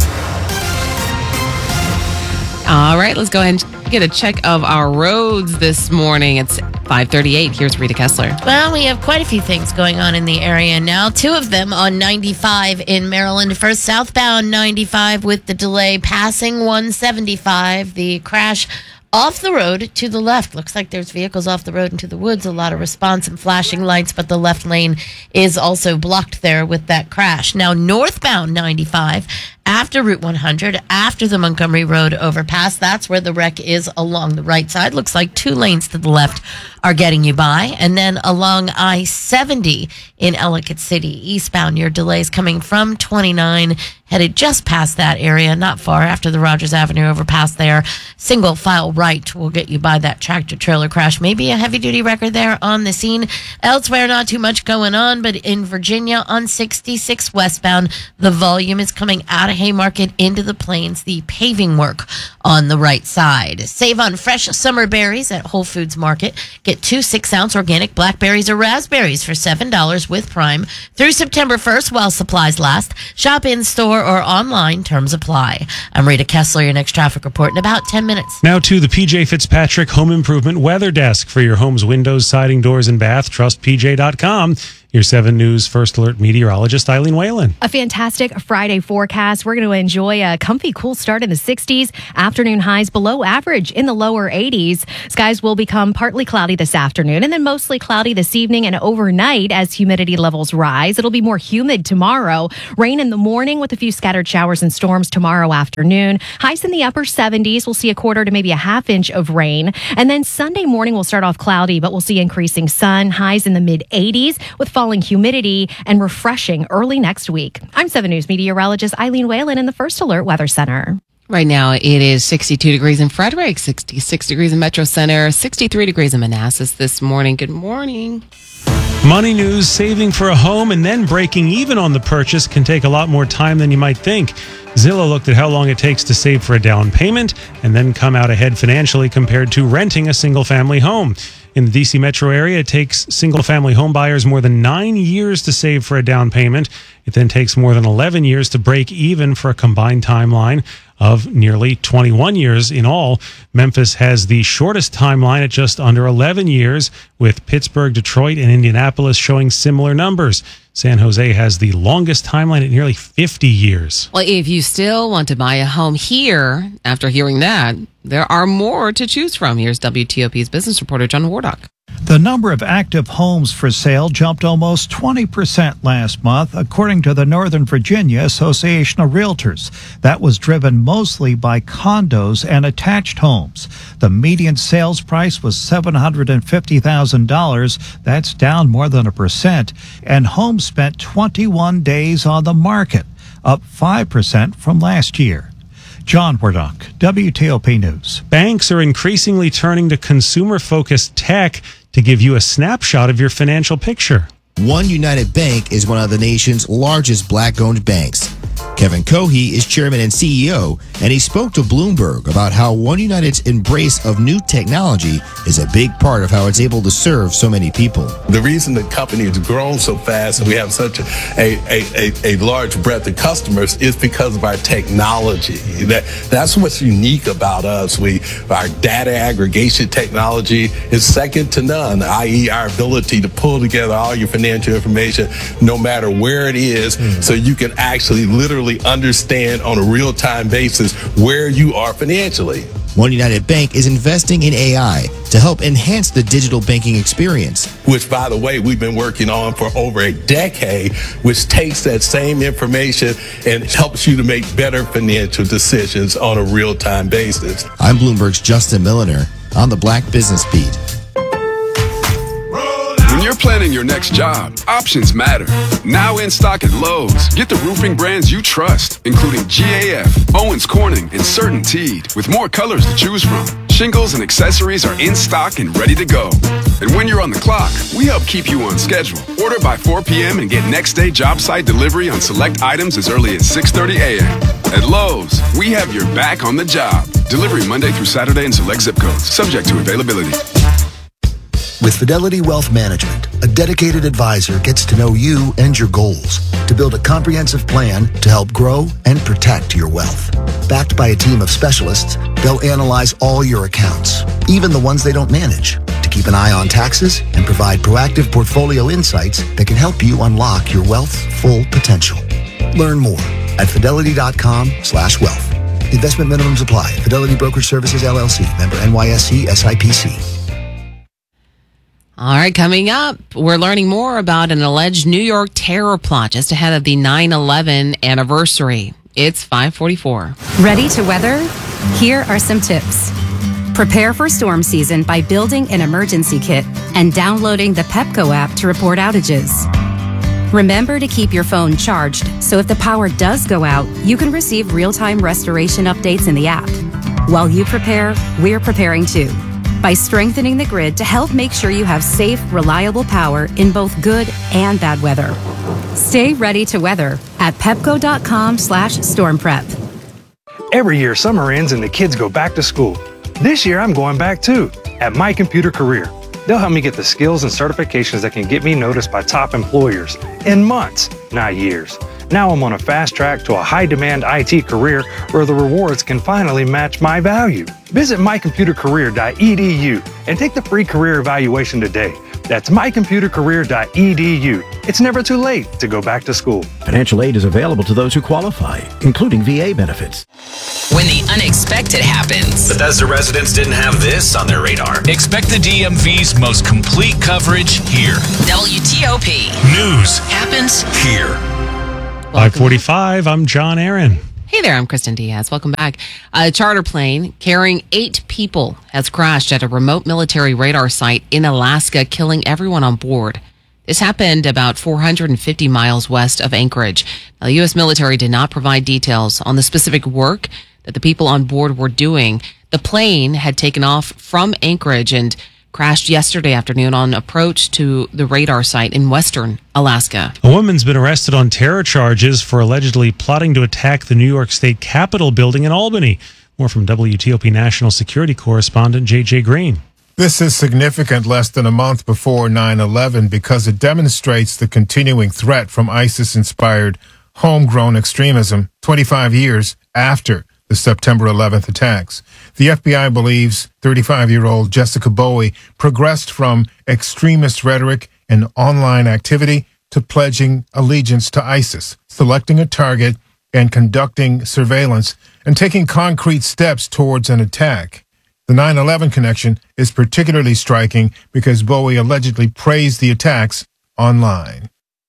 Speaker 2: All right, let's go ahead and get a check of our roads this morning. It's 5:38. Here's Rita Kessler.
Speaker 4: Well, we have quite a few things going on in the area now. 2 of them on 95 in Maryland. First, southbound 95 with the delay passing 175. The crash off the road to the left. Looks like there's vehicles off the road into the woods. A lot of response and flashing lights, but the left lane is also blocked there with that crash. Now, northbound 95 after Route 100, after the Montgomery Road overpass. That's where the wreck is along the right side. Looks like 2 lanes to the left are getting you by. And then along I-70 in Ellicott City, eastbound, your delays coming from 29, headed just past that area, not far after the Rogers Avenue overpass there. Single file right will get you by that tractor trailer crash. Maybe a heavy duty record there on the scene. Elsewhere, not too much going on, but in Virginia on 66 westbound, the volume is coming out of Haymarket into the Plains, the paving work on the right side. Save on fresh summer berries at Whole Foods Market. Get 2 6-ounce organic blackberries or raspberries for $7 with Prime through September 1st while supplies last. Shop in-store or online. Terms apply. I'm Rita Kessler, your next traffic report in about 10 minutes.
Speaker 3: Now to the PJ Fitzpatrick Home Improvement Weather Desk for your home's windows, siding, doors, and bath. Trust PJ.com. Your 7 News First Alert meteorologist Eileen Whalen.
Speaker 14: A fantastic Friday forecast. We're going to enjoy a comfy, cool start in the 60s. Afternoon highs below average in the lower 80s. Skies will become partly cloudy this afternoon and then mostly cloudy this evening and overnight as humidity levels rise. It'll be more humid tomorrow. Rain in the morning with a few scattered showers and storms tomorrow afternoon. Highs in the upper 70s. We'll see a quarter to maybe a half inch of rain. And then Sunday morning will start off cloudy, but we'll see increasing sun. Highs in the mid 80s with falling humidity and refreshing early next week. I'm 7 News meteorologist Eileen Whalen in the First Alert Weather Center.
Speaker 2: Right now, it is 62 degrees in Frederick, 66 degrees in Metro Center, 63 degrees in Manassas this morning. Good morning.
Speaker 3: Money news: saving for a home and then breaking even on the purchase can take a lot more time than you might think. Zillow looked at how long it takes to save for a down payment and then come out ahead financially compared to renting a single-family home. In the D.C. metro area, it takes single-family home buyers more than 9 years to save for a down payment. It then takes more than 11 years to break even for a combined timeline of nearly 21 years in all. Memphis has the shortest timeline at just under 11 years, with Pittsburgh, Detroit, and Indianapolis showing similar numbers. San Jose has the longest timeline at nearly 50 years.
Speaker 2: Well, if you still want to buy a home here, after hearing that, there are more to choose from. Here's WTOP's business reporter, John Wardock.
Speaker 9: The number of active homes for sale jumped almost 20% last month, according to the Northern Virginia Association of Realtors. That was driven mostly by condos and attached homes. The median sales price was $750,000. That's down more than 1%. And homes spent 21 days on the market, up 5% from last year. John Wardock, WTOP News.
Speaker 3: Banks are increasingly turning to consumer-focused tech to give you a snapshot of your financial picture.
Speaker 15: One United Bank is one of the nation's largest black-owned banks. Kevin Cohey is chairman and CEO, and he spoke to Bloomberg about how One United's embrace of new technology is a big part of how it's able to serve so many people.
Speaker 16: The reason the company has grown so fast and we have such a large breadth of customers is because of our technology. That's what's unique about us. Our data aggregation technology is second to none, i.e. our ability to pull together all your financial information no matter where it is, so you can actually literally understand on a real-time basis where you are financially.
Speaker 15: One United Bank is investing in AI to help enhance the digital banking experience.
Speaker 16: Which, by the way, we've been working on for over a decade, which takes that same information and helps you to make better financial decisions on a real-time basis.
Speaker 15: I'm Bloomberg's Justin Milliner on the Black Business Beat.
Speaker 13: When you're planning your next job, options matter. Now in stock at Lowe's, get the roofing brands you trust, including GAF, Owens Corning, and CertainTeed, with more colors to choose from. Shingles and accessories are in stock and ready to go. And when you're on the clock, we help keep you on schedule. Order by 4 p.m. and get next day job site delivery on select items as early as 6:30 a.m. At Lowe's, we have your back on the job. Delivery Monday through Saturday in select zip codes, subject to availability.
Speaker 17: With Fidelity Wealth Management, a dedicated advisor gets to know you and your goals to build a comprehensive plan to help grow and protect your wealth. Backed by a team of specialists, they'll analyze all your accounts, even the ones they don't manage, to keep an eye on taxes and provide proactive portfolio insights that can help you unlock your wealth's full potential. Learn more at fidelity.com/wealth. Investment minimums apply. Fidelity Brokerage Services, LLC. Member NYSE SIPC.
Speaker 2: All right, coming up, we're learning more about an alleged New York terror plot just ahead of the 9/11 anniversary. It's 5:44.
Speaker 18: Ready to weather? Here are some tips. Prepare for storm season by building an emergency kit and downloading the Pepco app to report outages. Remember to keep your phone charged, so if the power does go out, you can receive real-time restoration updates in the app. While you prepare, we're preparing too, by strengthening the grid to help make sure you have safe, reliable power in both good and bad weather. Stay ready to weather at pepco.com/stormprep.
Speaker 1: Every year, summer ends and the kids go back to school. This year, I'm going back too, at My Computer Career. They'll help me get the skills and certifications that can get me noticed by top employers in months, not years. Now I'm on a fast track to a high-demand IT career where the rewards can finally match my value. Visit mycomputercareer.edu and take the free career evaluation today. That's mycomputercareer.edu. It's never too late to go back to school.
Speaker 5: Financial aid is available to those who qualify, including VA benefits.
Speaker 11: When the unexpected happens.
Speaker 19: Bethesda residents didn't have this on their radar.
Speaker 20: Expect the DMV's most complete coverage here.
Speaker 11: WTOP.
Speaker 20: News happens here.
Speaker 3: 5:45, I'm John Aaron.
Speaker 2: Hey there, I'm Kristen Diaz. Welcome back. A charter plane carrying 8 people has crashed at a remote military radar site in Alaska, killing everyone on board. This happened about 450 miles west of Anchorage. Now, the U.S. military did not provide details on the specific work that the people on board were doing. The plane had taken off from Anchorage and crashed yesterday afternoon on approach to the radar site in western Alaska.
Speaker 3: A woman's been arrested on terror charges for allegedly plotting to attack the New York State Capitol building in Albany. More from WTOP national security correspondent J.J. Green.
Speaker 21: This is significant less than a month before 9/11 because it demonstrates the continuing threat from ISIS-inspired homegrown extremism 25 years after the September 11th attacks. The FBI believes 35-year-old Jessica Bowie progressed from extremist rhetoric and online activity to pledging allegiance to ISIS, selecting a target and conducting surveillance and taking concrete steps towards an attack. The 9/11 connection is particularly striking because Bowie allegedly praised the attacks online.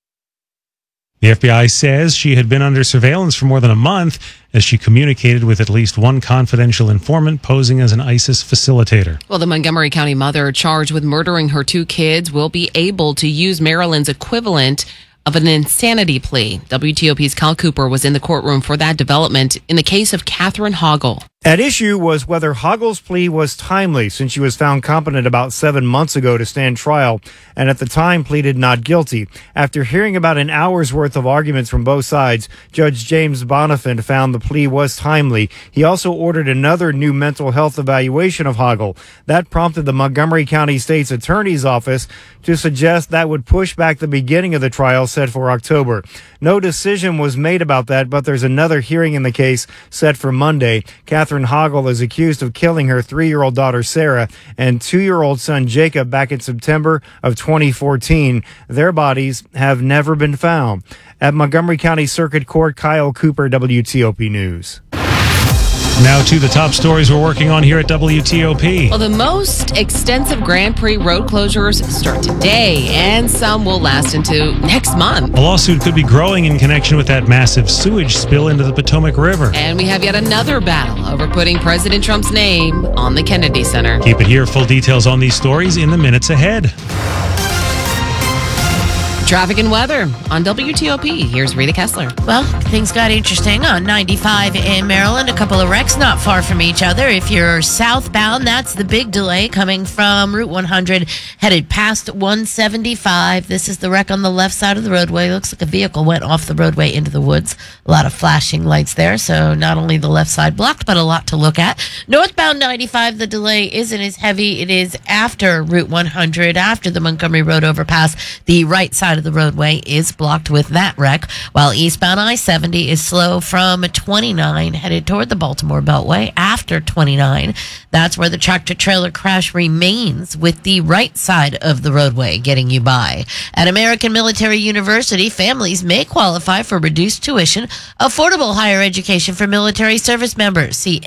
Speaker 3: The FBI says she had been under surveillance for more than a month as she communicated with at least one confidential informant posing as an ISIS facilitator.
Speaker 2: Well, the Montgomery County mother charged with murdering her 2 kids will be able to use Maryland's equivalent of an insanity plea. WTOP's Kyle Cooper was in the courtroom for that development in the case of Catherine Hoggle.
Speaker 22: At issue was whether Hoggle's plea was timely, since she was found competent about 7 months ago to stand trial, and at the time pleaded not guilty. After hearing about an hour's worth of arguments from both sides, Judge James Bonifant found the plea was timely. He also ordered another new mental health evaluation of Hoggle. That prompted the Montgomery County State's Attorney's Office to suggest that would push back the beginning of the trial set for October. No decision was made about that, but there's another hearing in the case set for Monday. Catherine Hoggle is accused of killing her 3-year-old daughter Sarah and 2-year-old son Jacob back in September of 2014. Their bodies have never been found. At Montgomery County Circuit Court, Kyle Cooper, WTOP News.
Speaker 3: Now to the top stories we're working on here at WTOP.
Speaker 2: Well, the most extensive Grand Prix road closures start today, and some will last into next month.
Speaker 3: A lawsuit could be growing in connection with that massive sewage spill into the Potomac River.
Speaker 2: And we have yet another battle over putting President Trump's name on the Kennedy Center.
Speaker 3: Keep it here. Full details on these stories in the minutes ahead.
Speaker 2: Traffic and weather on WTOP. Here's Rita Kessler.
Speaker 4: Well, things got interesting on 95 in Maryland. A couple of wrecks not far from each other. If you're southbound, that's the big delay coming from Route 100 headed past 175. This is the wreck on the left side of the roadway. Looks like a vehicle went off the roadway into the woods. A lot of flashing lights there. So not only the left side blocked, but a lot to look at. Northbound 95, the delay isn't as heavy. It is after Route 100, after the Montgomery Road overpass. The right side of the roadway is blocked with that wreck, while eastbound I-70 is slow from 29 headed toward the Baltimore Beltway after 29. That's where the tractor-trailer crash remains, with the right side of the roadway getting you by. At American Military University, families may qualify for reduced tuition, affordable higher education for military service members. See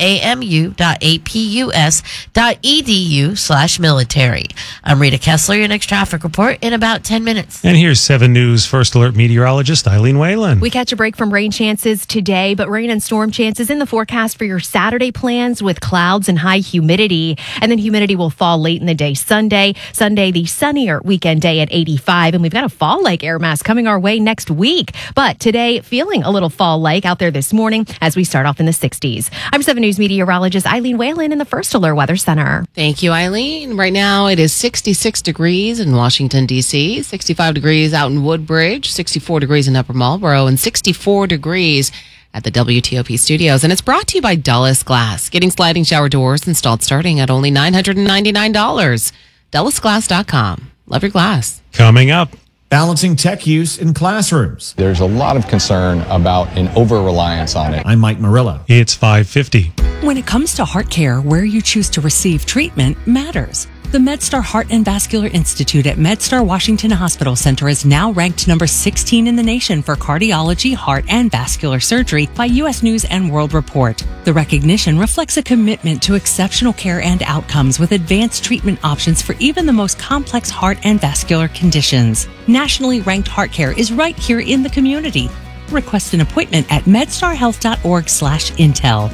Speaker 4: amu.apus.edu/military. I'm Rita Kessler, your next traffic report in about 10 minutes.
Speaker 3: And here's 7 News First Alert meteorologist Eileen Whalen.
Speaker 14: We catch a break from rain chances today, but rain and storm chances in the forecast for your Saturday plans with clouds and high humidity. And then humidity will fall late in the day Sunday, the sunnier weekend day at 85. And we've got a fall-like air mass coming our way next week. But today, feeling a little fall-like out there this morning as we start off in the 60s. I'm 7 News meteorologist Eileen Whalen in the First Alert Weather Center.
Speaker 2: Thank you, Eileen. Right now, it is 66 degrees in Washington, D.C., 65 degrees degrees out in Woodbridge, 64 degrees in Upper Marlboro, and 64 degrees at the WTOP studios. And it's brought to you by Dulles Glass, getting sliding shower doors installed starting at only $999. DullesGlass.com. Love your glass.
Speaker 3: Coming up.
Speaker 6: Balancing tech use in classrooms.
Speaker 7: There's a lot of concern about an over-reliance on it.
Speaker 6: I'm Mike Murillo.
Speaker 3: It's 5:50.
Speaker 8: When it comes to heart care, where you choose to receive treatment matters. The MedStar Heart and Vascular Institute at MedStar Washington Hospital Center is now ranked number 16 in the nation for cardiology, heart, and vascular surgery by U.S. News and World Report. The recognition reflects a commitment to exceptional care and outcomes with advanced treatment options for even the most complex heart and vascular conditions. Nationally ranked heart care is right here in the community. Request an appointment at medstarhealth.org/intel.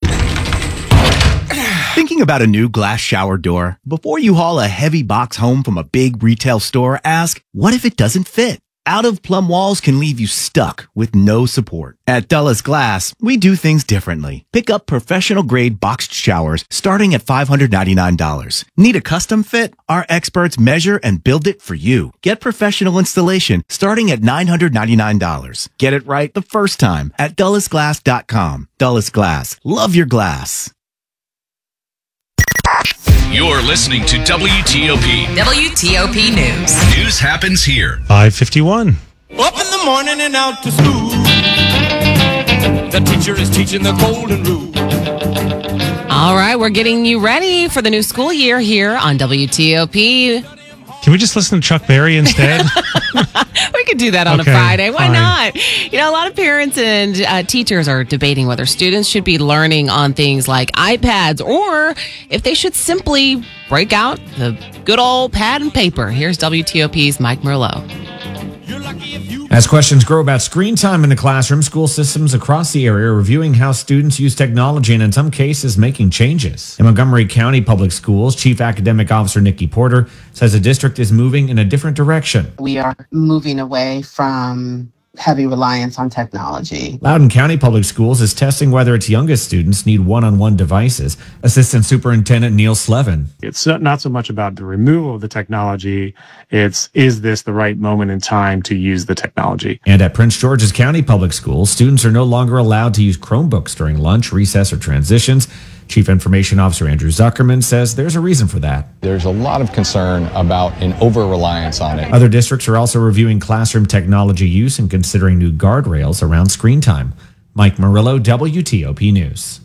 Speaker 23: Thinking about a new glass shower door? Before you haul a heavy box home from a big retail store, ask, what if it doesn't fit? Out-of-plumb walls can leave you stuck with no support. At Dulles Glass, we do things differently. Pick up professional-grade boxed showers starting at $599. Need a custom fit? Our experts measure and build it for you. Get professional installation starting at $999. Get it right the first time at DullesGlass.com. Dulles Glass. Love your glass.
Speaker 20: You're listening to WTOP.
Speaker 11: WTOP News.
Speaker 20: News happens here.
Speaker 3: 5:51.
Speaker 24: Up in the morning and out to school. The teacher is teaching the golden rule.
Speaker 2: All right, we're getting you ready for the new school year here on WTOP.
Speaker 3: Can we just listen to Chuck Berry instead?
Speaker 2: We could do that on
Speaker 3: Okay,
Speaker 2: a Friday. Why
Speaker 3: fine.
Speaker 2: not? You know, a lot of parents and teachers are debating whether students should be learning on things like iPads or if they should simply break out the good old pad and paper. Here's WTOP's Mike Murillo.
Speaker 6: As questions grow about screen time in the classroom, school systems across the area are reviewing how students use technology and in some cases making changes. In Montgomery County Public Schools, Chief Academic Officer Nikki Porter says the district is moving in a different direction.
Speaker 25: We are moving away from heavy reliance on technology.
Speaker 6: Loudoun County Public Schools is testing whether its youngest students need one-on-one devices. Assistant Superintendent Neil Slevin.
Speaker 26: It's not so much about the removal of the technology. It's, is this the right moment in time to use the technology?
Speaker 6: And at Prince George's County Public Schools, students are no longer allowed to use Chromebooks during lunch, recess, or transitions. Chief Information Officer Andrew Zuckerman says there's a reason for that.
Speaker 7: There's a lot of concern about an over-reliance on it.
Speaker 6: Other districts are also reviewing classroom technology use and considering new guardrails around screen time. Mike Murillo, WTOP News.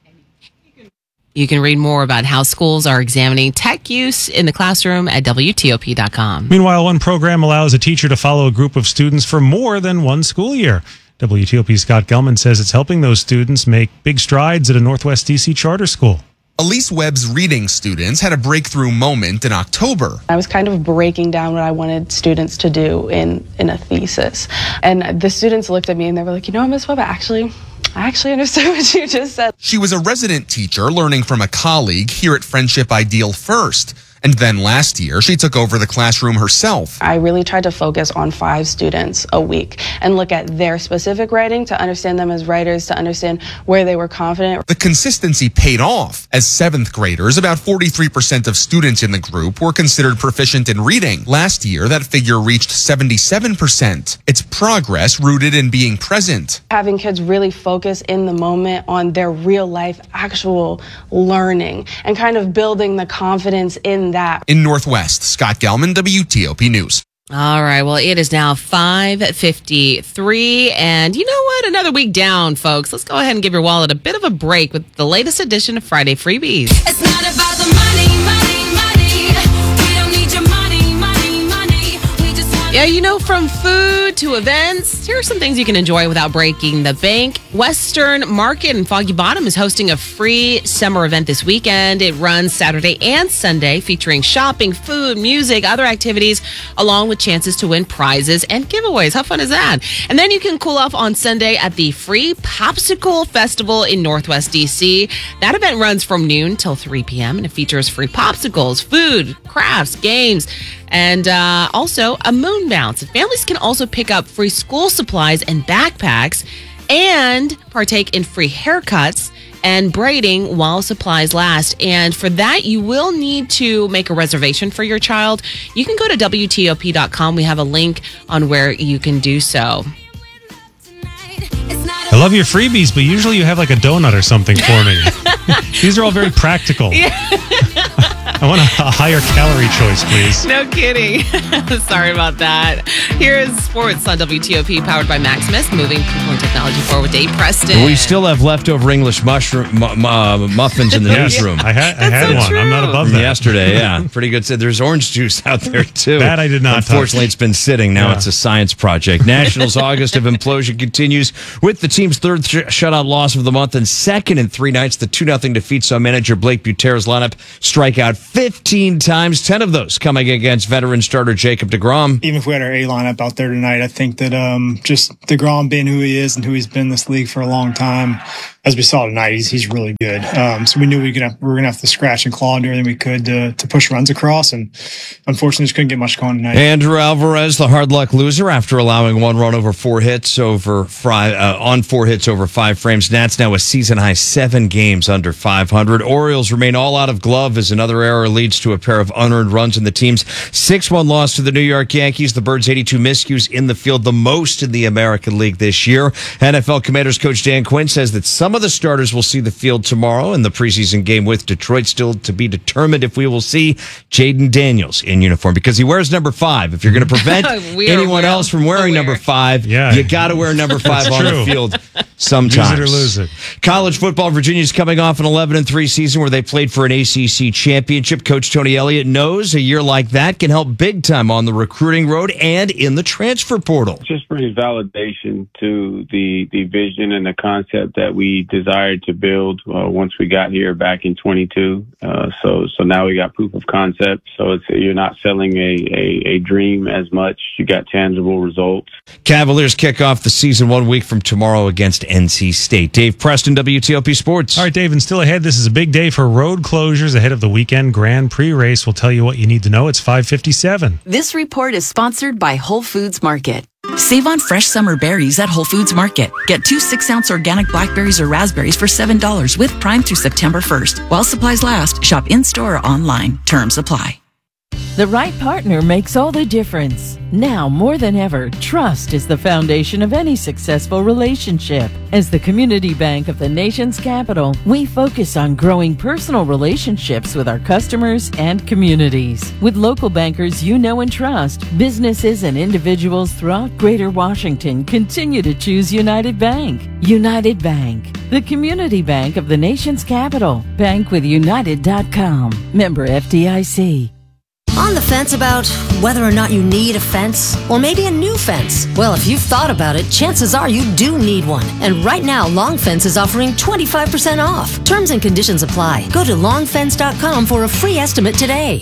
Speaker 2: You can read more about how schools are examining tech use in the classroom at WTOP.com.
Speaker 3: Meanwhile, one program allows a teacher to follow a group of students for more than one school year. WTOP's Scott Gelman says it's helping those students make big strides at a Northwest D.C. charter school.
Speaker 27: Elise Webb's reading students had a breakthrough moment in October.
Speaker 28: I was kind of breaking down what I wanted students to do in a thesis. And the students looked at me and they were like, you know what, Miss Webb, I actually understood what you just said.
Speaker 27: She was a resident teacher learning from a colleague here at Friendship Ideal First. And then last year, she took over the classroom herself.
Speaker 28: I really tried to focus on 5 students a week and look at their specific writing to understand them as writers, to understand where they were confident.
Speaker 27: The consistency paid off. As 7th graders, about 43% of students in the group were considered proficient in reading. Last year, that figure reached 77%. It's progress rooted in being present.
Speaker 28: Having kids really focus in the moment on their real life, actual learning and kind of building the confidence in that.
Speaker 27: In Northwest, Scott Gelman, WTOP News.
Speaker 2: All right. Well, it is now 5:53. And you know what? Another week down, folks. Let's go ahead and give your wallet a bit of a break with the latest edition of Friday Freebies.
Speaker 29: It's not about the money. We don't need your money. We just want
Speaker 2: Yeah, you know, from food to events, here are some things you can enjoy without breaking the bank. Western Market in Foggy Bottom is hosting a free summer event this weekend. It runs Saturday and Sunday, featuring shopping, food, music, other activities, along with chances to win prizes and giveaways. How fun is that? And then you can cool off on Sunday at the Free Popsicle Festival in Northwest D.C. That event runs from noon till 3 p.m. and it features free popsicles, food, crafts, games, and also a moon bounce. Families can also pick up free school supplies and backpacks and partake in free haircuts and braiding while supplies last. And for that, you will need to make a reservation for your child. You can go to WTOP.com. We have a link on where you can do so.
Speaker 3: I love your freebies, but usually you have like a donut or something for me. These are all very practical. I want a higher calorie choice, please.
Speaker 2: No kidding. Sorry about that. Here's sports on WTOP, powered by Maximus, moving people and technology forward with Dave Preston.
Speaker 1: We still have leftover English muffins in the newsroom.
Speaker 3: I had
Speaker 2: so
Speaker 3: one.
Speaker 2: true.
Speaker 3: I'm not above that.
Speaker 1: Yesterday, yeah. Pretty good. There's orange juice out there, too.
Speaker 3: That I did not touch.
Speaker 1: Unfortunately, it's been sitting. Now it's a science project. Nationals' August of implosion continues with the team's third shutout loss of the month and second in 3 nights. The 2-0 defeat saw manager Blake Buter's lineup strike out 15 times, 10 of those coming against veteran starter Jacob deGrom.
Speaker 9: Even if we had our A lineup out there tonight, I think that just deGrom being who he is and who he's been in this league for a long time, as we saw tonight, he's really good. So we knew we were going to have to scratch and claw and do everything we could to push runs across, and unfortunately just couldn't get much going tonight.
Speaker 1: Andrew Alvarez, the hard luck loser, after allowing 1 run over 4 hits over 4 hits over 5 frames. Nats now a season high 7 games under 500. Orioles remain all out of glove as another error leads to a pair of unearned runs in the team's 6-1 loss to the New York Yankees. The Birds' 82 miscues in the field, the most in the American League this year. NFL Commanders coach Dan Quinn says that some of the starters will see the field tomorrow in the preseason game with Detroit. Still to be determined if we will see Jaden Daniels in uniform, because he wears number 5. If you're going to prevent anyone else from wearing number 5, you got to wear number 5 on the field sometimes.
Speaker 3: Use it or lose it.
Speaker 1: College football, Virginia's coming off an 11-3 season where they played for an ACC championship. Coach Tony Elliott knows a year like that can help big time on the recruiting road and in the transfer portal.
Speaker 10: Just brings validation to the vision and the concept that we desired to build once we got here back in 22. So now we got proof of concept. So you're not selling a dream as much. You got tangible results.
Speaker 1: Cavaliers kick off the season 1 week from tomorrow against NC State. Dave Preston, WTOP Sports.
Speaker 3: All right, Dave, and still ahead, this is a big day for road closures ahead of the weekend Grand Prix race. We'll tell you what you need to know. It's 5:57.
Speaker 12: This report is sponsored by Whole Foods Market. Save on fresh summer berries at Whole Foods Market. Get 2 6-ounce organic blackberries or raspberries for $7 with Prime through September 1st. While supplies last, shop in-store or online. Terms apply.
Speaker 13: The right partner makes all the difference. Now, more than ever, trust is the foundation of any successful relationship. As the community bank of the nation's capital, we focus on growing personal relationships with our customers and communities. With local bankers you know and trust, businesses and individuals throughout Greater Washington continue to choose United Bank. United Bank, the community bank of the nation's capital. Bankwithunited.com. Member FDIC.
Speaker 15: On the fence about whether or not you need a fence, or maybe a new fence? Well, if you've thought about it, chances are you do need one. And right now, Long Fence is offering 25% off. Terms and conditions apply. Go to longfence.com for a free estimate today.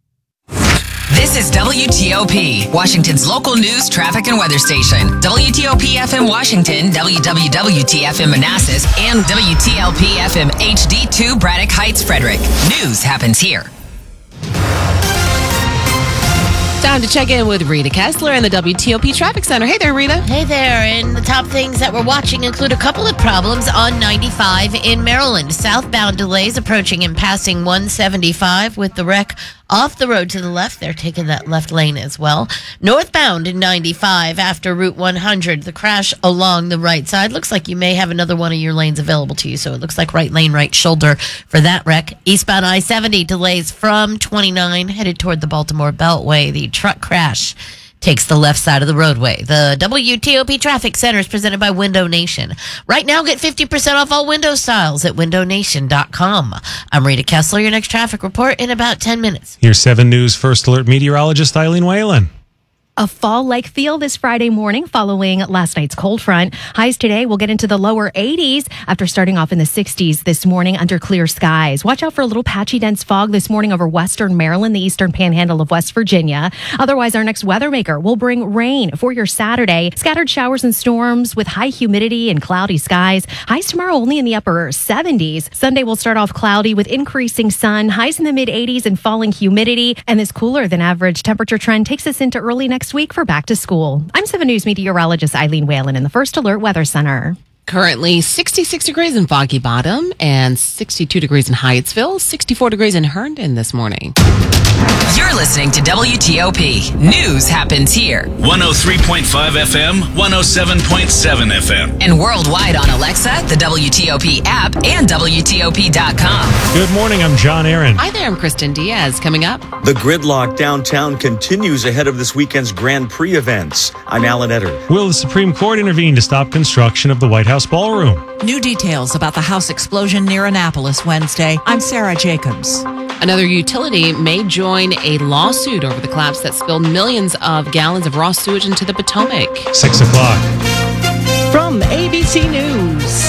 Speaker 11: This is WTOP, Washington's local news, traffic, and weather station. WTOP FM Washington, WWWT FM Manassas, and WTLP FM HD2 Braddock Heights, Frederick. News happens here.
Speaker 2: Time to check in with Rita Kessler in the WTOP Traffic Center. Hey there, Rita.
Speaker 4: Hey there. And the top things that we're watching include a couple of problems on 95 in Maryland. Southbound delays approaching and passing 175 with the wreck off the road to the left. They're taking that left lane as well. Northbound in 95 after Route 100. The crash along the right side. Looks like you may have another one of your lanes available to you. So it looks like right lane, right shoulder for that wreck. Eastbound I-70 delays from 29 headed toward the Baltimore Beltway. The truck crash takes the left side of the roadway. The WTOP Traffic Center is presented by Window Nation. Right now, get 50% off all window styles at windownation.com. I'm Rita Kessler. Your next traffic report in about 10 minutes.
Speaker 3: Here's 7 News First Alert meteorologist Eileen Whalen.
Speaker 14: A fall-like feel this Friday morning following last night's cold front. Highs today will get into the lower 80s after starting off in the 60s this morning under clear skies. Watch out for a little patchy dense fog this morning over western Maryland, the eastern panhandle of West Virginia. Otherwise, our next weather maker will bring rain for your Saturday. Scattered showers and storms with high humidity and cloudy skies. Highs tomorrow only in the upper 70s. Sunday will start off cloudy with increasing sun. Highs in the mid 80s and falling humidity. And this cooler than average temperature trend takes us into early next week for back to school. I'm 7 News meteorologist Eileen Whalen in the First Alert Weather Center.
Speaker 2: Currently 66 degrees in Foggy Bottom and 62 degrees in Hyattsville, 64 degrees in Herndon this morning.
Speaker 11: You're listening to WTOP. News happens here.
Speaker 20: 103.5 FM, 107.7 FM.
Speaker 11: And worldwide on Alexa, the WTOP app, and WTOP.com.
Speaker 3: Good morning, I'm John Aaron.
Speaker 2: Hi there, I'm Kristen Diaz. Coming up,
Speaker 5: the gridlock downtown continues ahead of this weekend's Grand Prix events. I'm Alan Etter.
Speaker 3: Will the Supreme Court intervene to stop construction of the White House ballroom?
Speaker 8: New details about the house explosion near Annapolis Wednesday. I'm Sarah Jacobs.
Speaker 2: Another utility may join a lawsuit over the collapse that spilled millions of gallons of raw sewage into the Potomac.
Speaker 3: 6 o'clock.
Speaker 16: From ABC News,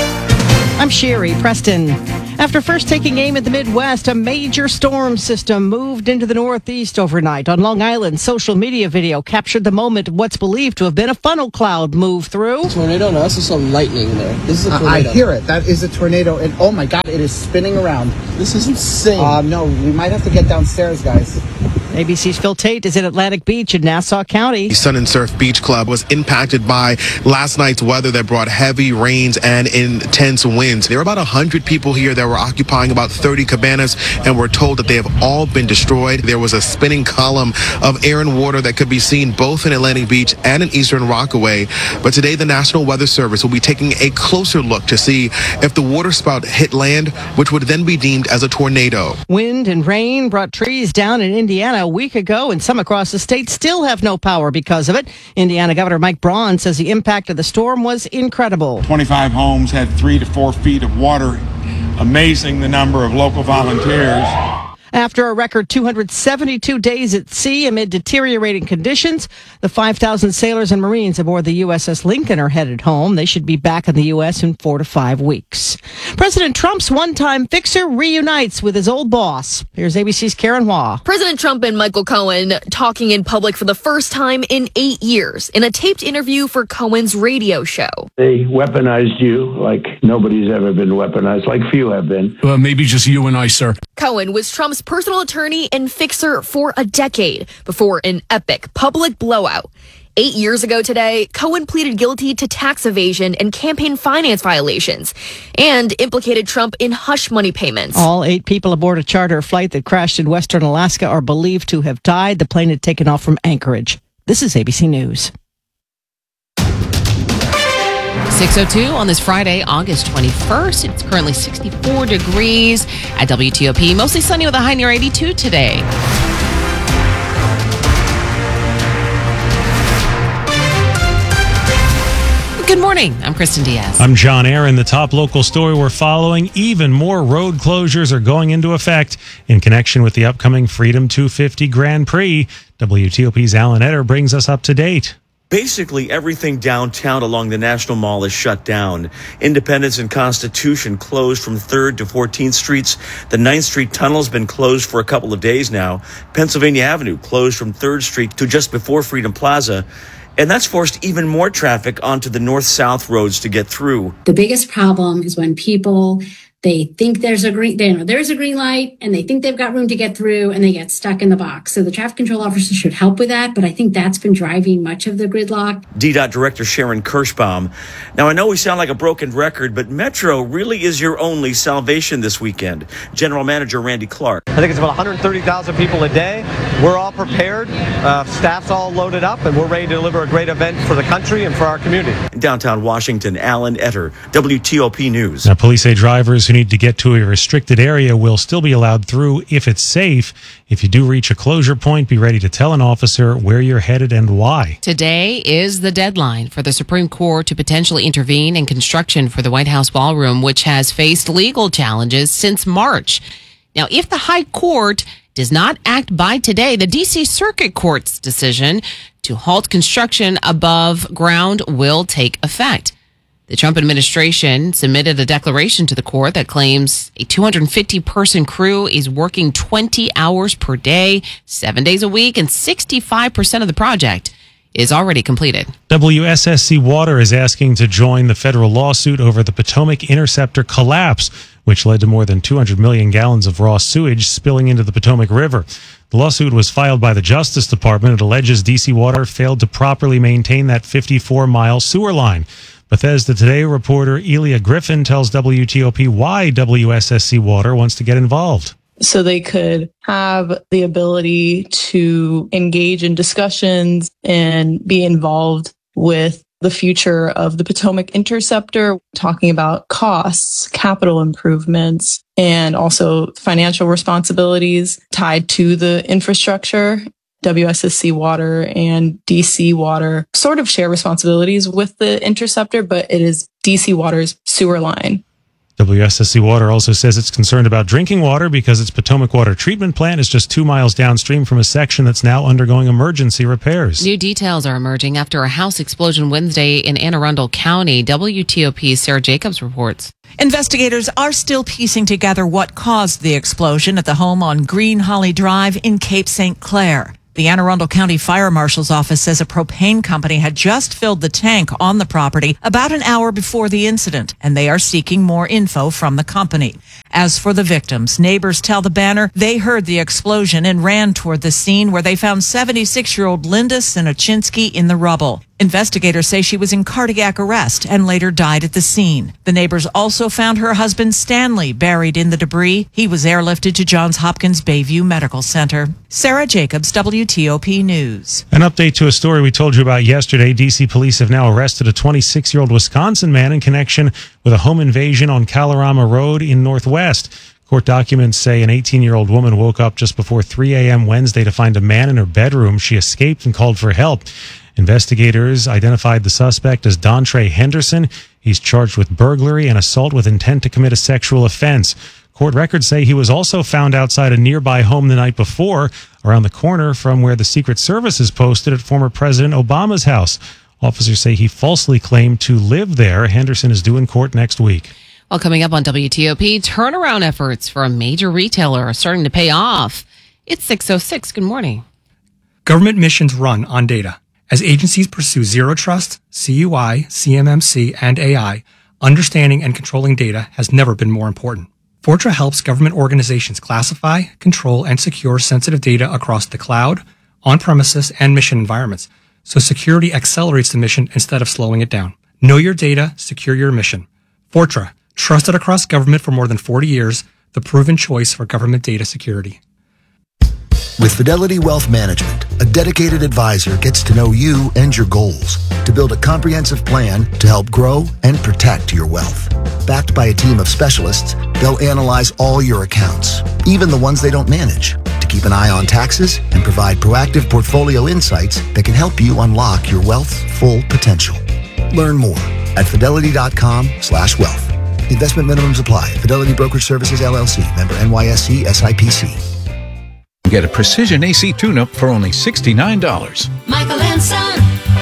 Speaker 16: I'm Sherry Preston. After first taking aim at the Midwest, a major storm system moved into the Northeast overnight. On Long Island, social media video captured the moment what's believed to have been a funnel cloud move through.
Speaker 17: Tornado? No, that's just some lightning there. This is a tornado.
Speaker 18: I hear it. That is a tornado. And oh my God, it is spinning around.
Speaker 17: This is insane.
Speaker 18: No, we might have to get downstairs, guys.
Speaker 16: ABC's Phil Tate is in Atlantic Beach in Nassau County.
Speaker 19: The Sun and Surf Beach Club was impacted by last night's weather that brought heavy rains and intense winds. There were about 100 people here that were occupying about 30 cabanas, and we're told that they have all been destroyed. There was a spinning column of air and water that could be seen both in Atlantic Beach and in Eastern Rockaway. But today, the National Weather Service will be taking a closer look to see if the water spout hit land, which would then be deemed as a tornado.
Speaker 16: Wind and rain brought trees down in Indiana a week ago, and some across the state still have no power because of it. Indiana Governor Mike Braun says the impact of the storm was incredible.
Speaker 21: 25 homes had 3 to 4 feet of water. Amazing the number of local volunteers.
Speaker 16: After a record 272 days at sea amid deteriorating conditions, the 5,000 sailors and Marines aboard the USS Lincoln are headed home. They should be back in the U.S. in 4 to 5 weeks. President Trump's one-time fixer reunites with his old boss. Here's ABC's Karen Hua.
Speaker 22: President Trump and Michael Cohen talking in public for the first time in 8 years in a taped interview for Cohen's radio show.
Speaker 23: They weaponized you like nobody's ever been weaponized, like few have been.
Speaker 30: Maybe just you and I, sir.
Speaker 22: Cohen was Trump's personal attorney and fixer for a decade before an epic public blowout. 8 years ago today, Cohen pleaded guilty to tax evasion and campaign finance violations and implicated Trump in hush money payments.
Speaker 16: All 8 people aboard a charter flight that crashed in western Alaska are believed to have died. The plane had taken off from Anchorage. This is ABC News.
Speaker 2: 6:02 on this Friday, August 21st. It's currently 64 degrees at WTOP. Mostly sunny with a high near 82 today. Good morning. I'm Kristen Diaz.
Speaker 3: I'm John Aaron. The top local story we're following: even more road closures are going into effect in connection with the upcoming Freedom 250 Grand Prix. WTOP's Alan Etter brings us up to date.
Speaker 5: Basically, everything downtown along the National Mall is shut down. Independence and Constitution closed from 3rd to 14th Streets. The 9th Street Tunnel's been closed for a couple of days now. Pennsylvania Avenue closed from 3rd Street to just before Freedom Plaza. And that's forced even more traffic onto the north-south roads to get through.
Speaker 31: The biggest problem is when people, they think there's a green light and they think they've got room to get through and they get stuck in the box. So the traffic control officers should help with that, but I think that's been driving much of the gridlock.
Speaker 5: DDOT Director Sharon Kirschbaum. Now, I know we sound like a broken record, but Metro really is your only salvation this weekend. General Manager Randy Clark.
Speaker 32: I think it's about 130,000 people a day. We're all prepared. Staff's all loaded up, and we're ready to deliver a great event for the country and for our community.
Speaker 5: In downtown Washington, Alan Etter, WTOP News.
Speaker 3: Now, police say drivers who need to get to a restricted area will still be allowed through if it's safe. If you do reach a closure point, be ready to tell an officer where you're headed and why.
Speaker 2: Today is the deadline for the Supreme Court to potentially intervene in construction for the White House ballroom, which has faced legal challenges since March. Now, if the High Court does not act by today, the D.C. Circuit Court's decision to halt construction above ground will take effect. The Trump administration submitted a declaration to the court that claims a 250-person crew is working 20 hours per day, 7 days a week, and 65% of the project is already completed.
Speaker 3: WSSC Water is asking to join the federal lawsuit over the Potomac Interceptor collapse, which led to more than 200 million gallons of raw sewage spilling into the Potomac River. The lawsuit was filed by the Justice Department. It alleges DC Water failed to properly maintain that 54-mile sewer line. Bethesda Today reporter Elia Griffin tells WTOP why WSSC Water wants to get involved.
Speaker 1: So they could have the ability to engage in discussions and be involved with the future of the Potomac Interceptor, talking about costs, capital improvements, and also financial responsibilities tied to the infrastructure. WSSC Water and DC Water sort of share responsibilities with the Interceptor, but it is DC Water's sewer line.
Speaker 3: WSSC Water also says it's concerned about drinking water because its Potomac Water Treatment Plant is just 2 miles downstream from a section that's now undergoing emergency repairs.
Speaker 2: New details are emerging after a house explosion Wednesday in Anne Arundel County. WTOP's Sarah Jacobs reports.
Speaker 8: Investigators are still piecing together what caused the explosion at the home on Green Holly Drive in Cape St. Clair. The Anne Arundel County Fire Marshal's office says a propane company had just filled the tank on the property about an hour before the incident, and they are seeking more info from the company. As for the victims, neighbors tell the Banner they heard the explosion and ran toward the scene where they found 76-year-old Linda Sinochinsky in the rubble. Investigators say she was in cardiac arrest and later died at the scene. The neighbors also found her husband Stanley buried in the debris. He was airlifted to Johns Hopkins Bayview Medical Center. Sarah Jacobs, WTOP News.
Speaker 3: An update to a story we told you about yesterday. D.C. police have now arrested a 26-year-old Wisconsin man in connection with a home invasion on Kalorama Road in Northwest. Court documents say an 18-year-old woman woke up just before 3 a.m. Wednesday to find a man in her bedroom. She escaped and called for help. Investigators identified the suspect as Dontre Henderson. He's charged with burglary and assault with intent to commit a sexual offense. Court records say he was also found outside a nearby home the night before, around the corner from where the Secret Service is posted at former President Obama's house. Officers say he falsely claimed to live there. Henderson is due in court next week.
Speaker 2: Well, coming up on WTOP, turnaround efforts for a major retailer are starting to pay off. It's 6:06. Good morning.
Speaker 6: Government missions run on data. As agencies pursue zero trust, CUI, CMMC, and AI, understanding and controlling data has never been more important. Fortra helps government organizations classify, control, and secure sensitive data across the cloud, on-premises, and mission environments, so security accelerates the mission instead of slowing it down. Know your data, secure your mission. Fortra, trusted across government for more than 40 years, the proven choice for government data security.
Speaker 7: With Fidelity Wealth Management, a dedicated advisor gets to know you and your goals to build a comprehensive plan to help grow and protect your wealth. Backed by a team of specialists, they'll analyze all your accounts, even the ones they don't manage, to keep an eye on taxes and provide proactive portfolio insights that can help you unlock your wealth's full potential. Learn more at fidelity.com/wealth. Investment minimums apply. Fidelity Brokerage Services, LLC. Member NYSE SIPC.
Speaker 9: Get a precision AC tune-up for only $69.
Speaker 10: Michael and Son.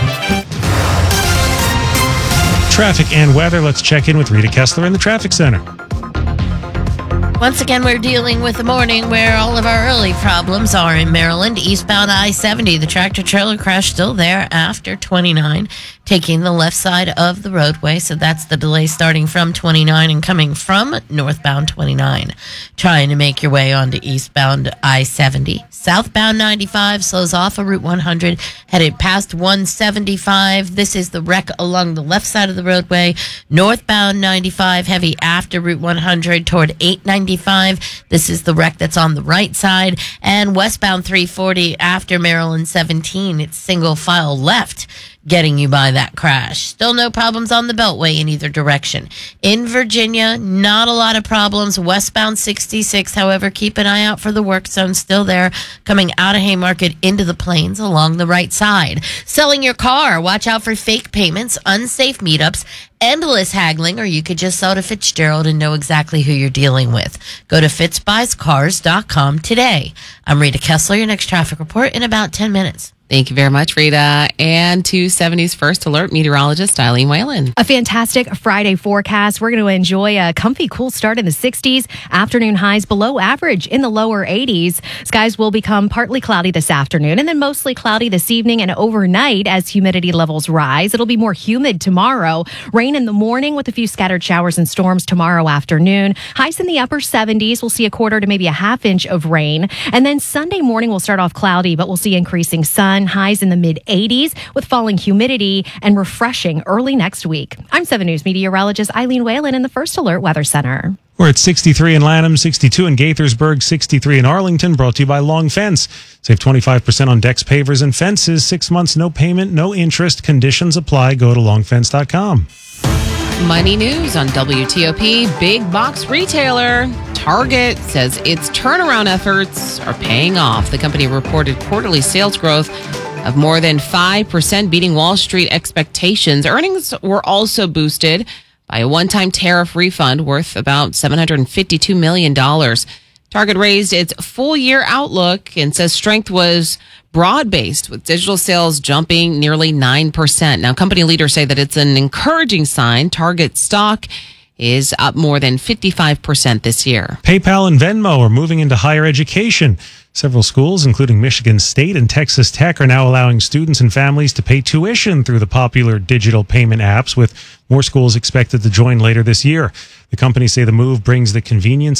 Speaker 3: Traffic and weather. Let's check in with Rita Kessler in the traffic center.
Speaker 4: Once again, we're dealing with the morning where all of our early problems are in Maryland. Eastbound I-70, the tractor-trailer crash still there after 29, taking the left side of the roadway. So that's the delay starting from 29 and coming from northbound 29. Trying to make your way onto eastbound I-70. Southbound 95 slows off of Route 100, headed past 175. This is the wreck along the left side of the roadway. Northbound 95, heavy after Route 100 toward 895. This is the wreck that's on the right side. And westbound 340 after Maryland 17, it's single file left, getting you by that crash. Still no problems on the Beltway in either direction. In Virginia, not a lot of problems. Westbound 66, however, keep an eye out for the work zone still there, coming out of Haymarket into the Plains along the right side. Selling your car, watch out for fake payments, unsafe meetups, endless haggling, or you could just sell to Fitzgerald and know exactly who you're dealing with. Go to fitzbuyscars.com today. I'm Rita Kessler, your next traffic report in about 10 minutes.
Speaker 2: Thank you very much, Rita. And to 70's First Alert meteorologist Eileen Whalen.
Speaker 14: A fantastic Friday forecast. We're going to enjoy a comfy, cool start in the 60s. Afternoon highs below average in the lower 80s. Skies will become partly cloudy this afternoon and then mostly cloudy this evening and overnight as humidity levels rise. It'll be more humid tomorrow. Rain in the morning with a few scattered showers and storms tomorrow afternoon. Highs in the upper 70s. We'll see a quarter to maybe a half inch of rain. And then Sunday morning will start off cloudy, but we'll see increasing sun. sun, highs in the mid-80s with falling humidity and refreshing early next week. I'm 7 News meteorologist Eileen Whalen in the First Alert Weather Center.
Speaker 3: We're at 63 in Lanham, 62 in Gaithersburg, 63 in Arlington, brought to you by Long Fence. Save 25% on decks, pavers, and fences. 6 months, no payment, no interest. Conditions apply. Go to longfence.com.
Speaker 2: Money news on WTOP. Big box retailer Target says its turnaround efforts are paying off. The company reported quarterly sales growth of more than 5%, beating Wall Street expectations. Earnings were also boosted by a one-time tariff refund worth about $752 million. Target raised its full-year outlook and says strength was broad-based, with digital sales jumping nearly 9%. Now, company leaders say that it's an encouraging sign. Target stock is up more than 55% this year.
Speaker 3: PayPal and Venmo are moving into higher education. Several schools, including Michigan State and Texas Tech, are now allowing students and families to pay tuition through the popular digital payment apps, with more schools expected to join later this year. The companies say the move brings the convenience